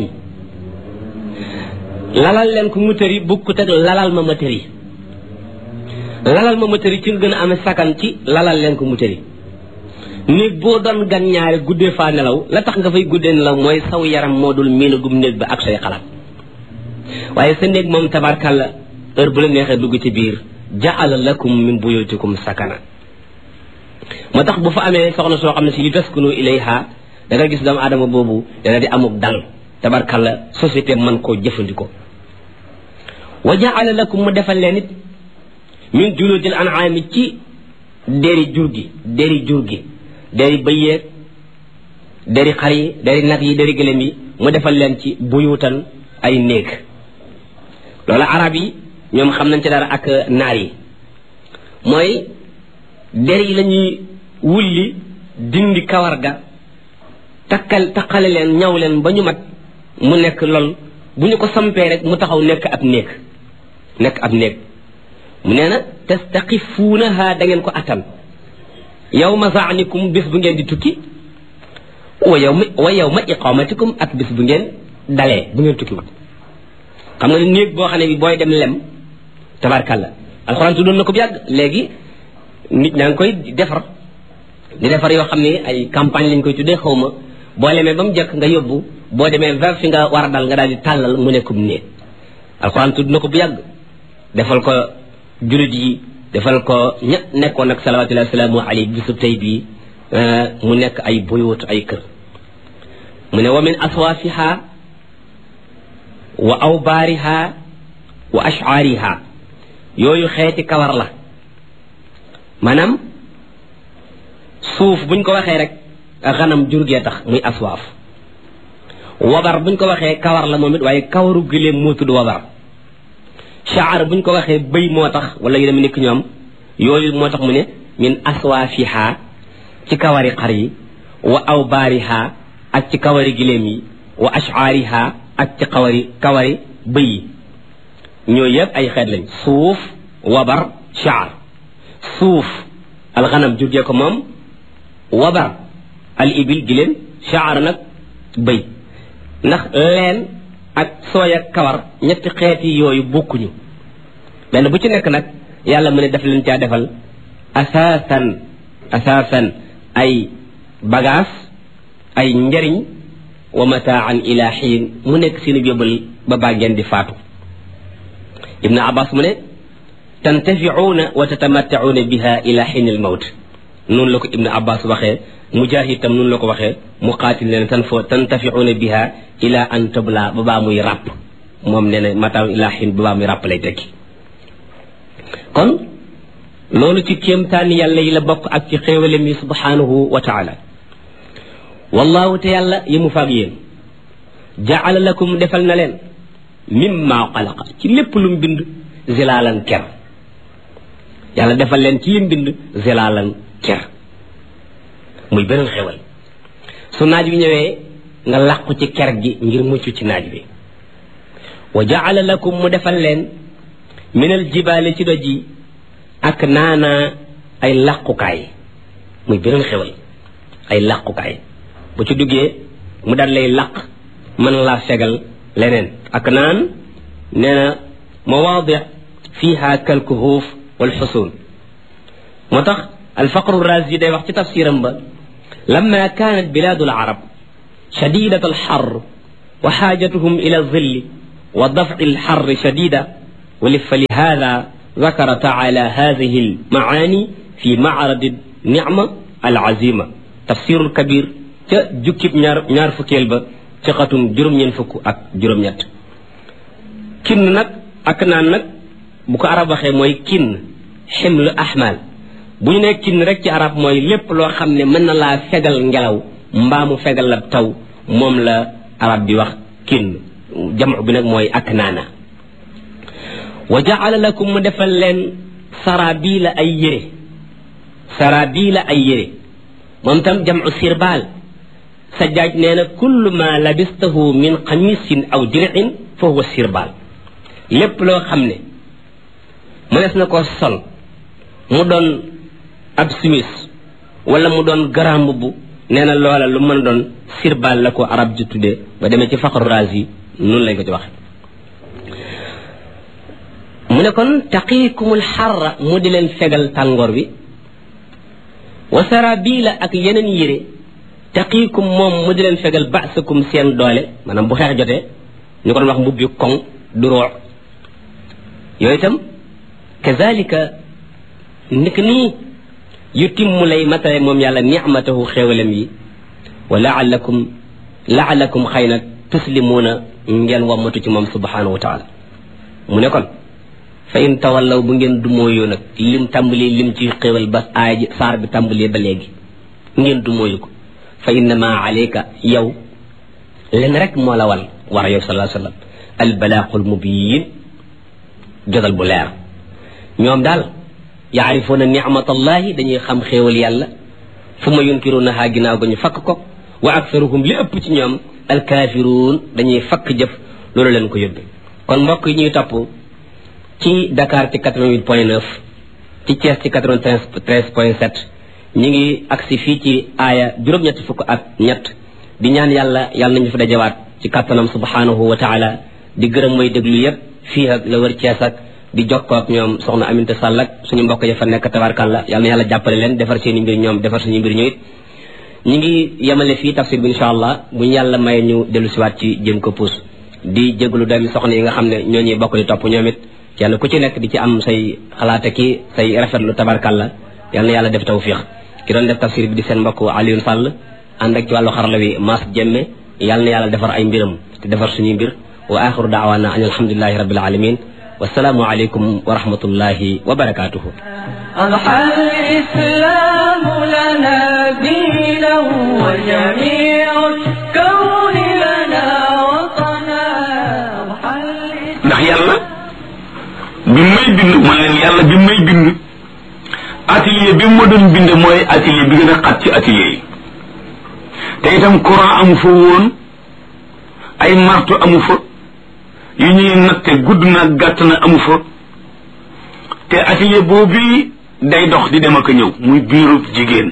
lalal leen ko mu tëri bokkut ak lalal ma ma tëri lalal ma ma tëri ci nga gën a amee sakan ci lalal leen ko mu tëri néeg boo doon gan ñaari guddee faa nelaw la tax nga fay guddee nelaw mooy saw yaram moo dul miinagum néeg ba ak say xalaat waaye sa néeg moom tabarkàlla heure bu la neexee dugg ci biir jaala lakum min buyutikum sakana moo tax bu fa amee soxna soo xam ne si li taskunu ilayha da nga gis doomu aadama boobu dana di amuk dal tabarkàlla société mën koo jëfandikoo wa jaala lakum mu defal leen it min juludil an'ami ci deri jur gi deri jur gi deri bëy yeeg deri xar yi deri nag yi deri gëlëm yi mu defal leen ci buyutan ay néeg loolu arab yi ñoom xam nañ ci dara ak naar yi mooy der yi la ñuy wulli dindi kawar ga takkal takkale leen ñaw leen ba ñu mat mu nekk lool bu ñu ko sampee rek mu taxaw nekk ab néeg nekk ab néeg mu nee na tastaqifuunaha da ngeen ko attan yawma zaanikum bis bu ngeen di tukki wa yawma wa yawma iqamatikum ak bis bu ngeen dalee bu ngeen tukki wut xam nga ne néeg boo xam ne bi booy dem lem tabarkàlla alxuraan tuddoon na ko bu yàgg léegi nit ñaa ngi koy defar di defar yoo xam ne ay campagne lañ koy tuddee xaw ma boo lemee ba mu jëkk nga yóbbu boo demee vers fi nga war a dal nga daal di tàllal mu nekkum néeg alxuraan tudd na ko bu yàgg defal ko julit yi defal ko ña nekkoon ak salawatullahi wasalaamu alayhi bisu tey bii mu nekk ay buyut ay kër mu ne wa min aswaafiha wa awbaariha wa ash'aariha yooyu xeeti kawar la maanaam suuf buñ ko waxee rek xanam jurgee tax muy aswaaf wabar buñ ko waxee kawar la moom it waaye kawaru giléem moo tudd wabar shaar buñ ko waxee bëy moo tax wala yu dem nekk ñoom yooyu moo tax mu ne min aswaafiha ci kawari xar yi wa awbaariha ak ci kawari giléem yi wa ash'aariha ak ci kawari kawari bëy yi ñooyu yëpp ay xeet lañ suuf wabar shaar suuf alxanam jurgee ko moom wabar al ibil giléem shaar nag bëy ndax leen ak sooy ak kawar ñetti xeeti yooyu bokkuñu benn bu ci nekk nag yàlla mu ne daf leen caa defal asaasan asaasan ay bagaas ay njariñ wa mataan ila xiin mu nekk seen yóbbal ba baa ngeen di faatu ibnu abbas mu ne tantafiuuna wa tatamattacuuna biha ila xiin al mawt noonu la ko ibnu abbas waxee mujahid tam noonu la ko waxee muqaatil ne tan fo tantafiuuna biha ila an tabla ba baa muy ràpp moom nee na mataan ila xiin ba baa muy ràpp lay tekki kon loolu ci kéemtaani yàlla yi la bokk ak ci xéewalem yi subhanahu wa taala wallahu te yàlla yi mu faag yéen jaala lakum defal na leen mimma xalaqa ci lépp lu mu bind zilaalan ker yàlla defal leen ci lim bind zilaalan ker muy beneen xéewal su naaj bi ñëwee nga làqu ci ker gi ngir mucc ci naaj bi wa jaala lakum mu defal leen minal jibaale ci doj yi ak naana ay làqukaay muy beneen xewal ay làqukaay bu ci duggee mu dal lay làq mën laa fegal leneen ak naan nee na mawaadi fiha kalkuhuuf wal xusuun moo tax alfaqru razi day wax ci tafsiram ba lamma kaanat bilaadu al arab shadidat al xar wa xaajatuhum ila zilli wa daf'i alxarri shadida wali fa li hada ذكر تعالى هذه المعاني في معرض النعمة العزيمة تفسير الكبير جكب نار نار فكيل با تخاتم جروم ñen fukk ak juroom ñett kin nak ak naan nak bu ko arab waxe moy kin himlu ahmal bu ñu ne kin rek ci arab moy lépp loo xam ne mën na laa fegal ngelaw mbaamu fegal la taw moom la arab di wax kin jamu bi nag mooy ak naana wa jaala lakum mu defal leen sarabila ay yére sarabila ay yére moom tam jamu sirbal sajjaaj nee na kullu ma labistahu min qamisin aw dir'in fa huwa sirbal lépp loo xam ne mënees na ko sol mu doon ab simis wala mu doon garam bu nee na loola lu mën doon sirbal la ko arab ji tuddee ba demee ci faqru razi noonu lañ ko ci waxe mu ne kon taqiikumul xarra mu di leen fegal tàngoor bi wa sarabila ak yeneen yére taqiikum moom mu di leen fegal ba'sakum seen doole maanaam bu xeex jotee ñu ko doon wax mbubbi koŋ du roox yooyu itam kazalika ndik nii yutimmu lay matale moom yàlla nicmatahu xéewalam yi wa laalakum laalakum xëy na tuslimuuna ngeen wammatu ci moom subhanahu wa taala mu ne kon fa in tawallaw bu ngeen dumóoyu nag lim tàmbali lim ci xéewal ba aay saar bi tàmbali ba léegi ngeen dumóoyu ko fa innama alayka yow len rek moo la wal war yow sallallahu alayhi wa sallam albalaaqul mubiin jotal bu leer ñoom daal yaarifuuna nicmatallahi dañuy xam xéewal yàlla fu ma yunkirunaha ginnaaw ga ñu fakk ko wa aktaruhum li ëpp ci ñoom alkaafiruun dañuy fakk jëf loolu leen ko yóbbe kon mbokk yi ñuy topp ci Dakar ci quatre-vingt-huit point neuf ci Thiès ci quatre-vingt-treize point sept ñi ngi agsi fii ci aaya juróom-ñetti fukk ak ñett di ñaan yàlla yàlla nañu fa dajawaat ci kàttanam subhanahu wa taala di gërëm mooy déglu yépp fii ak la wër Thiès ak di jokkoo ak ñoom soxna Aminta Sall ak suñu mbokk ya fa nekk tabarkàlla yàlla na yàlla jàppale leen defar seen i mbir ñoom defar suñu mbir ñu it ñi ngi yemale fii tafsir bi insha allah bu ñu yàlla maye ñu dellu siwaat ci jëm ko puus di jégalu doomi soxna yi nga xam ne ñoo ñuy bokk di topp ñoom it kenn ku ci nekk di ci am say xalaate ki say rafetlu tabarkàlla yàlla na yàlla def tawfiq ki doon def tafsir bi di seen mbokk Alioune Sall ànd ak ci wàllu xarala wi Mass Jemme yàlla na yàlla defar ay mbiram te defar suñuy mbir wa axiru daawaana an alhamdulillahi rabbil alamin والسلام عليكم ورحمة الله وبركاته أضحى الإسلام لنا دينا وجميع الكون لنا وطنا ndax yàlla bi may bind ma leen yàlla bi may bind atelier bi ma doon bind mooy atelier bi gën a xat ci atelier yi te itam courant amu fa woon ay marto amu fa yu ñuy natte gudd na gàtt na amu fa te atelier boobu day dox di dem ak a ñëw muy biirub jigéen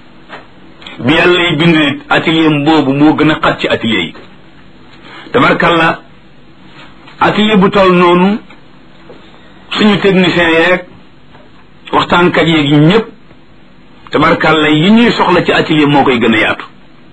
bi yàlla yi bind atelier boobu moo gën a xat ci atelier yi tabarkalla atelier bu toll noonu suñu technicien yeeg waxtaankat yeeg yi ñëpp tabarkalla yi ñuy soxla ci atelier moo koy gën a yaatu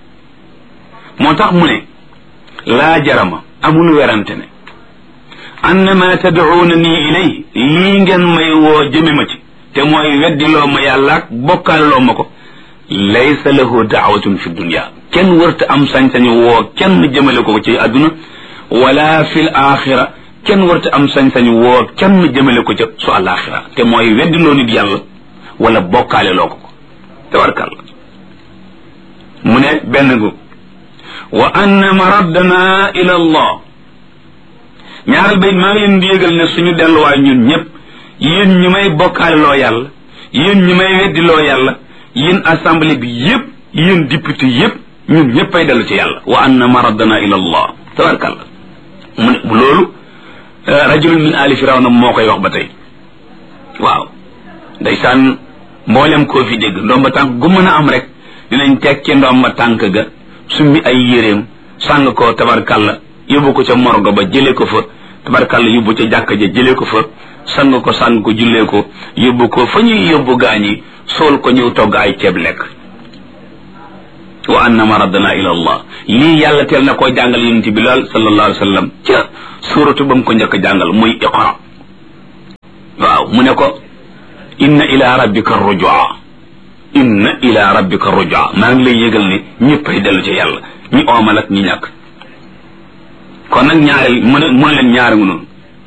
moo tax mu ne laa jarama amul werante ne annama tad'unani ilay lii ngeen may woo jëme ma ci te mooy weddiloo ma yàlla ak bokkaaloo ma ko laysa lahu daawatun fi dunya kenn wërta am sañ-sañu woo kenn jëmale ko ci àdduna wala fil axira kenn wërta am sañ-sañu woo kenn jëmale ko ca su alaxira te mooy weddiloo nit yàlla wala bokkaale loo ko ko tabarkal mu ne benn gu wa anna maraddana ila allah ñaaral bayit maa ngi leen di yëgal ne suñu delluwaay ñun ñëpp yéen ñi may bokkaale loo yàlla yéen ñi may weddi loo yàlla yéen assemblée bi yëpp yéen député yëpp ñun ñëpp ay dellu ci yàlla wa anna maraddana ila allah tabarkalla mu ne loolu rajulun min ali firawna moo koy wax ba tey waaw ndeysaan mboolem koo fi dégg ndomba tànk gu mën a am rek dinañ tekki ndomba tànk ga summi ay yéreem sàng ko tabarkalla yóbbu ko ca morgo ba jëlee ko fa tabarkalla yóbbu ca jàkka ja jëlee ko fa sang ko sang ko jullee ko yóbbu ko fa ñuy yóbbu gaañi sool ko ñëw togg ay ceeb lekk wa anna maraddana ila allah lii yàlla teel na koo jàngal yonent bi lool sallallahu alayhi wa sallam ca suuratu ba mu ko njëkk jàngal muy iqra waaw mu ne ko inna ila rabbika rujua inna ila rabbika rujua maa ngi lay yëgal ne ñëppay dellu ci yàlla ñi oomal ak ñi ñàkk kon nag ñaareel mu ne mu ne leen ñaari noonu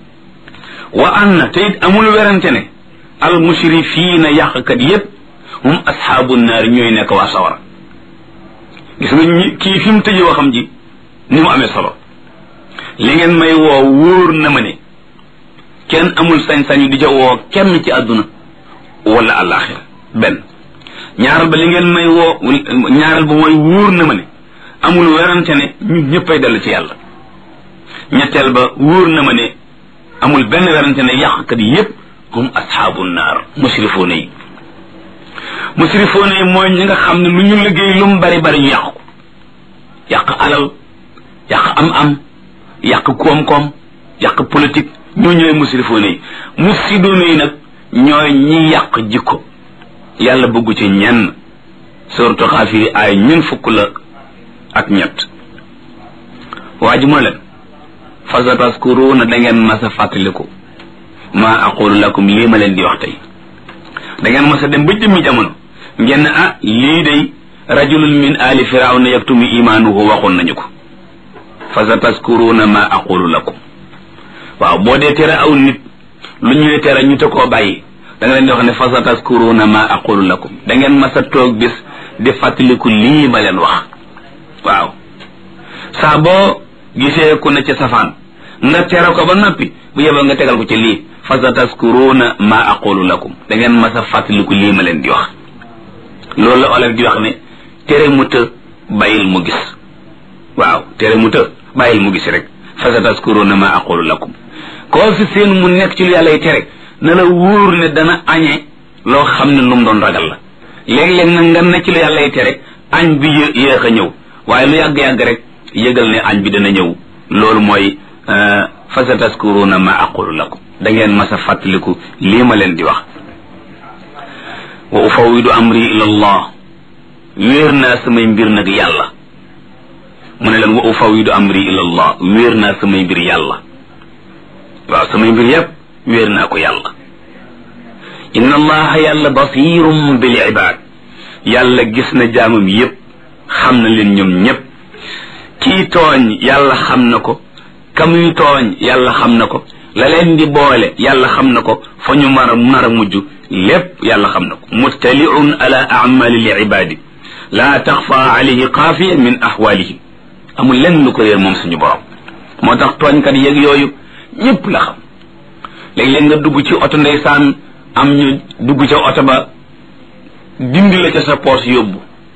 wa anna te it amul werante ne al musrifiina yàqkat yépp hum ashaabu naar ñooy nekk waa sawara gis nga ñi kii fi mu tëjee waxam ji ni mu amee solo li ngeen may woo wóor na ma ne kenn amul sañ-sañu di ca woo kenn ci àdduna wala àllaaxira benn ñaaral ba li ngeen may woo ñaaral ba mooy wóor na ma ne amul werante ne ñun ñëppay dellu ci yàlla ñetteel ba wóor na ma ne amul benn werante ne yàqkat yi yépp hum ashaabu naar musrifoona yi musrifoona yi mooy ñi nga xam ne lu ñu liggéey lu mu bari bari ñu yàq ko yàq alal yàq am-am yàq koom-koom yàq politique ñoo ñooy musrifoona yi mufsidoona yi nag ñooy ñi yàq jikko yàlla bëggu ci ñenn suratu Xaafiri ay ñun fukk la ak ñett waa ji moo leen fa sataskuruuna da ngeen mas a fàttaliku maa aqulu lakum lii ma leen di wax tey da ngeen mas a dem ba jëmmi jamono ngeen ah lii day rajulun min ali firawna yaktumu imaanuhu waxoon nañu ko fa sataskuruuna maa aqulu lakum waaw boo dee tere aw nit lu ñuy tere ñu te koo bàyyi da nga leen di wax ne fa sataskuruuna maa aqulu lakum da ngeen mas a toog bis di fàttaliku lii ma leen wax waaw saa boo gisee ku ne ca safaan nga tere ko ba noppi bu yeboo nga tegal ko ci lii fa sataskuruuna maa aqulu lakum da ngeen mas a fàttaliku lii ma leen di wax loolu la olof di wax ne tere mu të bàyyil mu gis waaw tere mu të bàyyil mu gis rek fa sataskuruuna maa aqulu lakum koo fi seen mu nekk ci lu yàlla tere na la wóor ne dana añe loo xam ne lu mu doon ragal la léeg-léeg nag nga ne ci lu yàlla tere añ bi yéex a ñëw waaye lu yàgg-yàgg rek yëgal ne añ bi dana ñëw loolu mooy fa sataskuruuna ma aqulu lakum da ngeen mas a fàttaliku lii ma leen di wax wa ufawidu amri ila allah wéer naa samay mbir nag yàlla mu ne leen wa ufawidu amri ila allah wéer naa samay mbir yàlla waaw samay mbir yépp wéer naa ko yàlla inna allaha yàlla basirum bil ibad yàlla gis na jaamam yépp xam na leen ñoom ñépp kii tooñ yàlla xam na ko kamuy tooñ yàlla xam na ko la leen di boole yàlla xam na ko fa ñu mar a mar a mujj lépp yàlla xam na ko muttaliun ala amali li ibadi la taxfa alayhi xaafiya min ahwalihim amul lenn lu ko réer moom suñu borom moo tax tooñkat yeeg yooyu ñépp la xam léeg-léeg nga dugg ci oto ndeysaan am ñu dugg ca oto ba dindi la ca sa poos yóbbu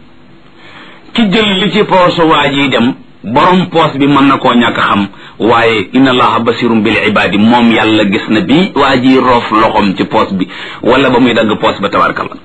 ki jël li ci poos waa ji dem borom poos bi mën na koo ñàkk xam waaye inna allaha basirum bil ibadi moom yàlla gis na bi waa ji roof loxom ci poos bi wala ba muy dagg poos ba tabarkalla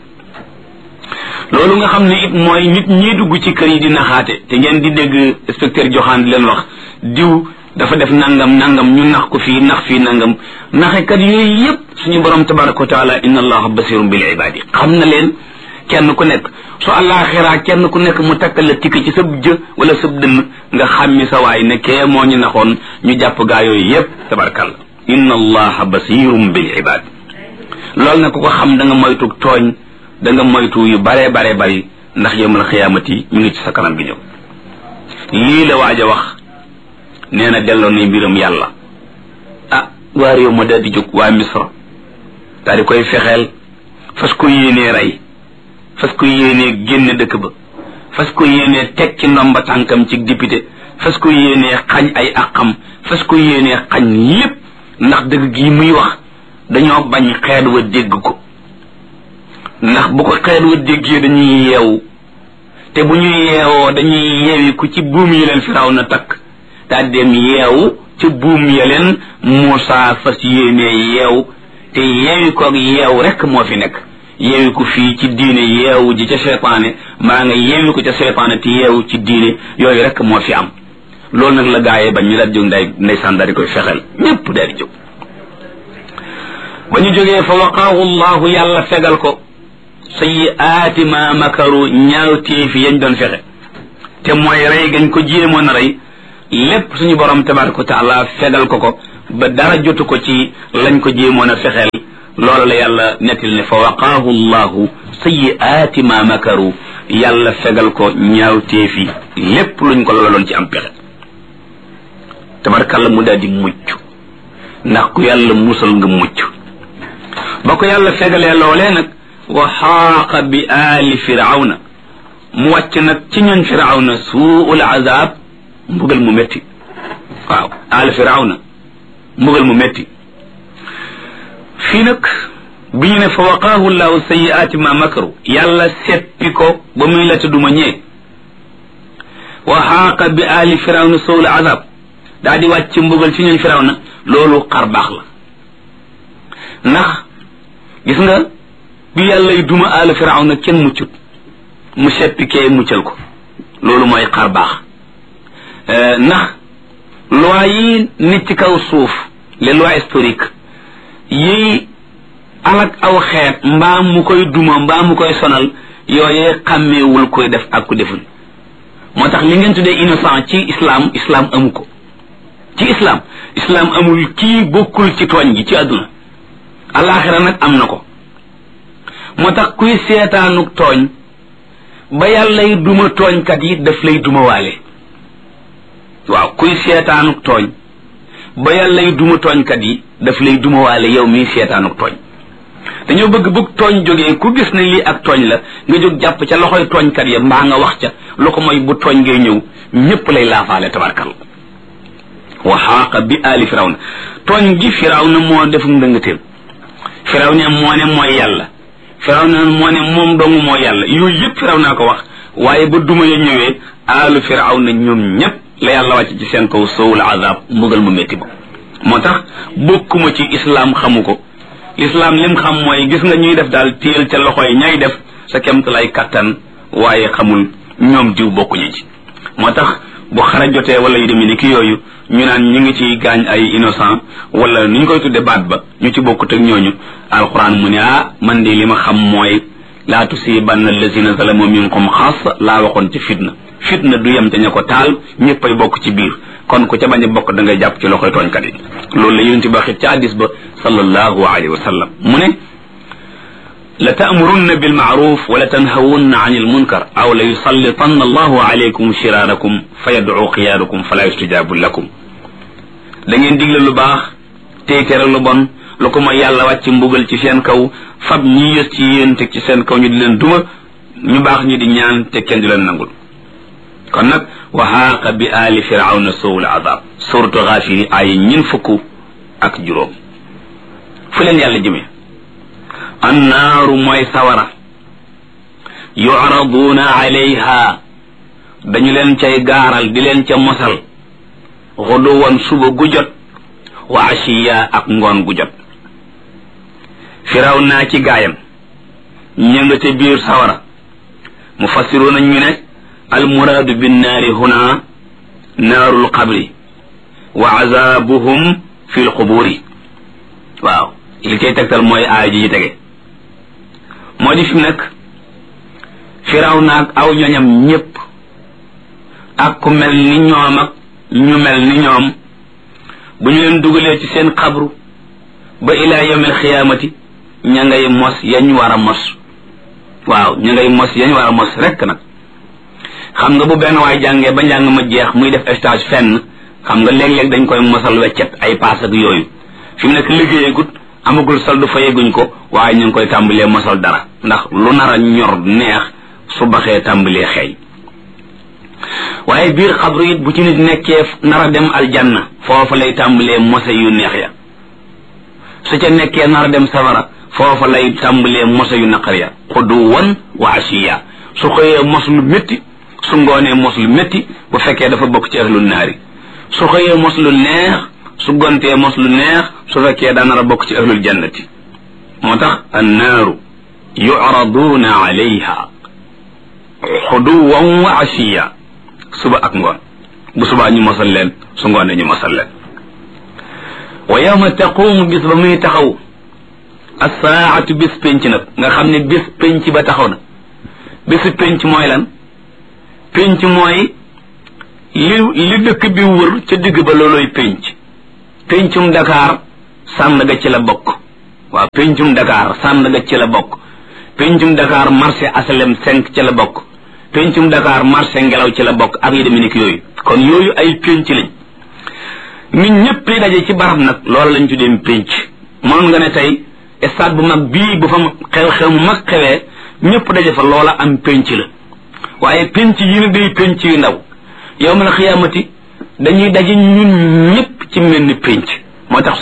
loolu nga xam ne it mooy nit ñi dugg ci kër yi di naxaate te ngeen di dégg inspecteur joxaan di leen wax diw dafa def nangam nangam ñu nax ko fii nax fii nangam naxekat yooyu yépp suñu borom tabaraka wa taala inna allaha basirum bil ibadi xam na leen kenn ku nekk su àllaaxiraa kenn ku nekk mu takkal la tikk ci sab jë wala sab dënn nga xàmmi sa waay ne kee moo ñu naxoon ñu jàpp gaa yooyu yépp tabarakalla inna allaha basirum bil ibad loolu nag ku ko xam da nga moytu tooñ da nga moytu yu bare bare bari ndax yawmal xiyaamati ñu ngi ci sa kanam gi ñëw lii la waaj a wax nee na delloo na mbiram yàlla ah waa réew ma daal di jóg waa misra daal di koy fexeel fas ko yéenee rey fas ko yéenee génne dëkk ba fas ko yéenee teg ci ndomba tànkam ci député fas ko yéenee xañ ay àqam fas ko yéenee xañ lépp ndax dëgg gi muy wax dañoo bañ xeet wa dégg ko ndax bu ko xeet wa déggee dañuy yeewu te bu ñuy yeewoo dañuy yeewi ku ci buum yi leen firaw na takk daal dem yeewu ci buum ya leen Muusaa fas yéenee yeew te yeewi koog yeew rek moo fi nekk yeewi ko fii ci diine yeewu ji ca seytaane maa nga yeewi ko ca seytaane te yeewu ci diine yooyu rek moo fi am loolu nag la gaayee bañ ñu daal jóg nday ndeysaan daal di koy fexeel ñépp daal di jóg ba ñu jógee fa waqaahu llahu yàlla fegal ko sayyi'aati ma makaru ñaaw téefi yañ doon fexe te mooy rey gañ ko jéemoon a rey lépp suñu borom tabaraka wa taala fegal ko ko ba dara jotu ko ci lañ ko jéemoon a fexeel loolu la yàlla nettil ne fa waqaahu llahu sayyi'aati ma makaru yàlla fegal ko ñaawteefi lépp luñ ko loloon ci am pexe tabarakalla mu daal di mucc ndax ku yàlla musal nga mucc ba ko yàlla fegalee loolee nag wa xaaqa bi aali firawna mu wàcc nag ci ñoon firawna suul azab mbugal mu metti waaw aali firawna mbugal mu metti fii nag bi ñu ne fa waqaahu llahu sayiaati ma makaru yàlla seppi ko ba muy la tudduma ñee wa xaaqa bi aali firawna suul azab daa di wàcc mbugal ci ñoon firawna loolu xar baax la ndax gis nga bi yàllay duma aali firawna kenn muccut mu seppi kee muccal ko loolu mooy xar baax ndax loi yi nit ci kaw suuf les lois historiques yi alak aw xeet mbaa mu koy duma mbaa mu koy sonal yooyee xàmmeewul koy def ak ku deful moo tax li ngeen tuddee innocent ci islam islam amu ko ci islam islam amul kii bokkul ci tooñ gi ci àdduna alaxira nag am na ko moo tax kuy seetaanuk tooñ ba yàllay duma tooñkat yi daf lay duma waale waaw kuy seetaanuk tooñ ba yàllay duma tooñkat yi daf lay duma waale yow mii seetaanuk tooñ dañoo bëgg bëgg tooñ jógee ku gis ne lii ak tooñ la nga jóg jàpp ca loxoy tooñkat ya mbaa nga wax ca lu ko mooy bu tooñ ngay ñëw ñépp lay laafaale tabarkal wa xaaqa bi aali firawna tooñ gi firawna moo def ndëngateem firawna moo ne mooy yàlla firawna moo ne moom dong moo yàlla yooyu yëpp firawna ko wax waaye ba duma ya ñëwee aalu firawna ñoom ñépp la yàlla wàcc ci seen kaw sowul azab mbugal mu métti ba moo tax bokkuma ci islam xamu ko l'islam lim xam mooy gis nga ñuy def daal téel ca loxo yi ñay def sa kemtu lay kattan waaye xamul ñoom diw bokkuñu ci moo tax bu xara jotee wala yu demee ni ki yooyu ñu naan ñu ngi ci gaañ ay innocent wala ni ñu koy tudde baat ba ñu ci bokkut ak ñooñu alquran mu ne ah man de li ma xam mooy laa tusibanna allazina zalamu minkum xaas laa waxoon ci fitna fitna du yem te ña ko taal ñëppay bokk ci biir kon ku ca bañ a bokk da ngay jàpp ci loxoy tooñkat yi loolu la yonent bi waxit ci hadiis ba sallallahu alayhi wa sallam mu ne la ta'murunna bil ma'ruf wa la tanhawunna 'anil munkar aw la yusallitanna allahu alaykum shirarakum fa yad'u qiyaadakum fala yustajabu lakum da ngeen digle lu baax tey tere lu bon lu ko mooy yàlla wàcc mbugal ci seen kaw fab ñi yës ci yéen teg ci seen kaw ñu di leen duma ñu baax ñi di ñaan te kenn di leen nangul kon nag wa haaqa bi aali firawna suul azab suratu Gaafiri ay ñin fukk ak juróom fu leen yàlla jëmee annaaru mooy sawara yu'raduuna alayha dañu leen cay gaaral di leen ca mosal xuduwan suba gu jot wa ashiya ak ngoon gu jot firawna ci gaayam ña nga ca biir sawara mufassiruuna ñu ne almuraadu binnaari huna naarul qabri wa azabuhum fi lquburi waaw li koy tegtal mooy aaya ji ci tege moo di fi mu nekk Firawna ak aw ñoñam ñépp ak ku mel ni ñoom ak ñu mel ni ñoom bu ñu leen dugalee ci seen xabru ba ilaa yawmil xiyaamati ña ngay mos yañ war a mos waaw ña ngay mos yañ war a mos rekk nag xam nga bu benn waay jàngee ba njàng ma jeex muy def stage fenn xam nga léeg-léeg dañ koy mosal weccet ay paas ak yooyu fi mu nekk liggéeyagut amagul soldu fayeguñ ko waaye ñu ngi koy tàmbalee mosal dara ndax lu nar a ñor neex su baxee tàmbalee xeeñ waaye biir xabru it bu ci nit nekkee nar a dem aljanna foofa lay tàmbalee mose yu neex ya su ca nekkee nar a dem safara foofa lay tàmbalee mose yu naqar ya xuduwan wa ashiya su xëyee mos lu métti su ngoonee mos lu métti bu fekkee dafa bokk ci ahlul naari su xëyee mos lu neex su gontee mos lu neex su fekkee daa nar a bokk ci ahlul jannati moo tax annaaru yu'raduuna alayha xuduwan wa ashiya suba ak ngoon bu subaa ñu mosal leen su ngoonee ñu mosal leen wa yawma taqumu bis ba muy taxaw assaatu bis penc nag nga xam ne bis penc ba taxaw na bisu penc mooy lan penc mooy li li dëkk bi wër ca digg ba looloy pénc péncum Dakar Sandaga ci la bokk waaw péncum Dakar Sandaga ci la bokk péncum Dakar marché asalem cinq ci la bokk péncum Dakar marché ngelaw ci la bokk ak yi demee ni yooyu kon yooyu ay pénc lañ nit ñëpp li daje ci barab nag loolu lañ tuddee pénc moom nga ne tey stade bu mag bii bu fa xew-xew mu mag xewee ñëpp daje fa loola am pénc la waaye pénc yi ne day pénc yu ndaw yow ma la xiyaamati dañuy daje ñun ñëpp ci mel ni pénc moo tax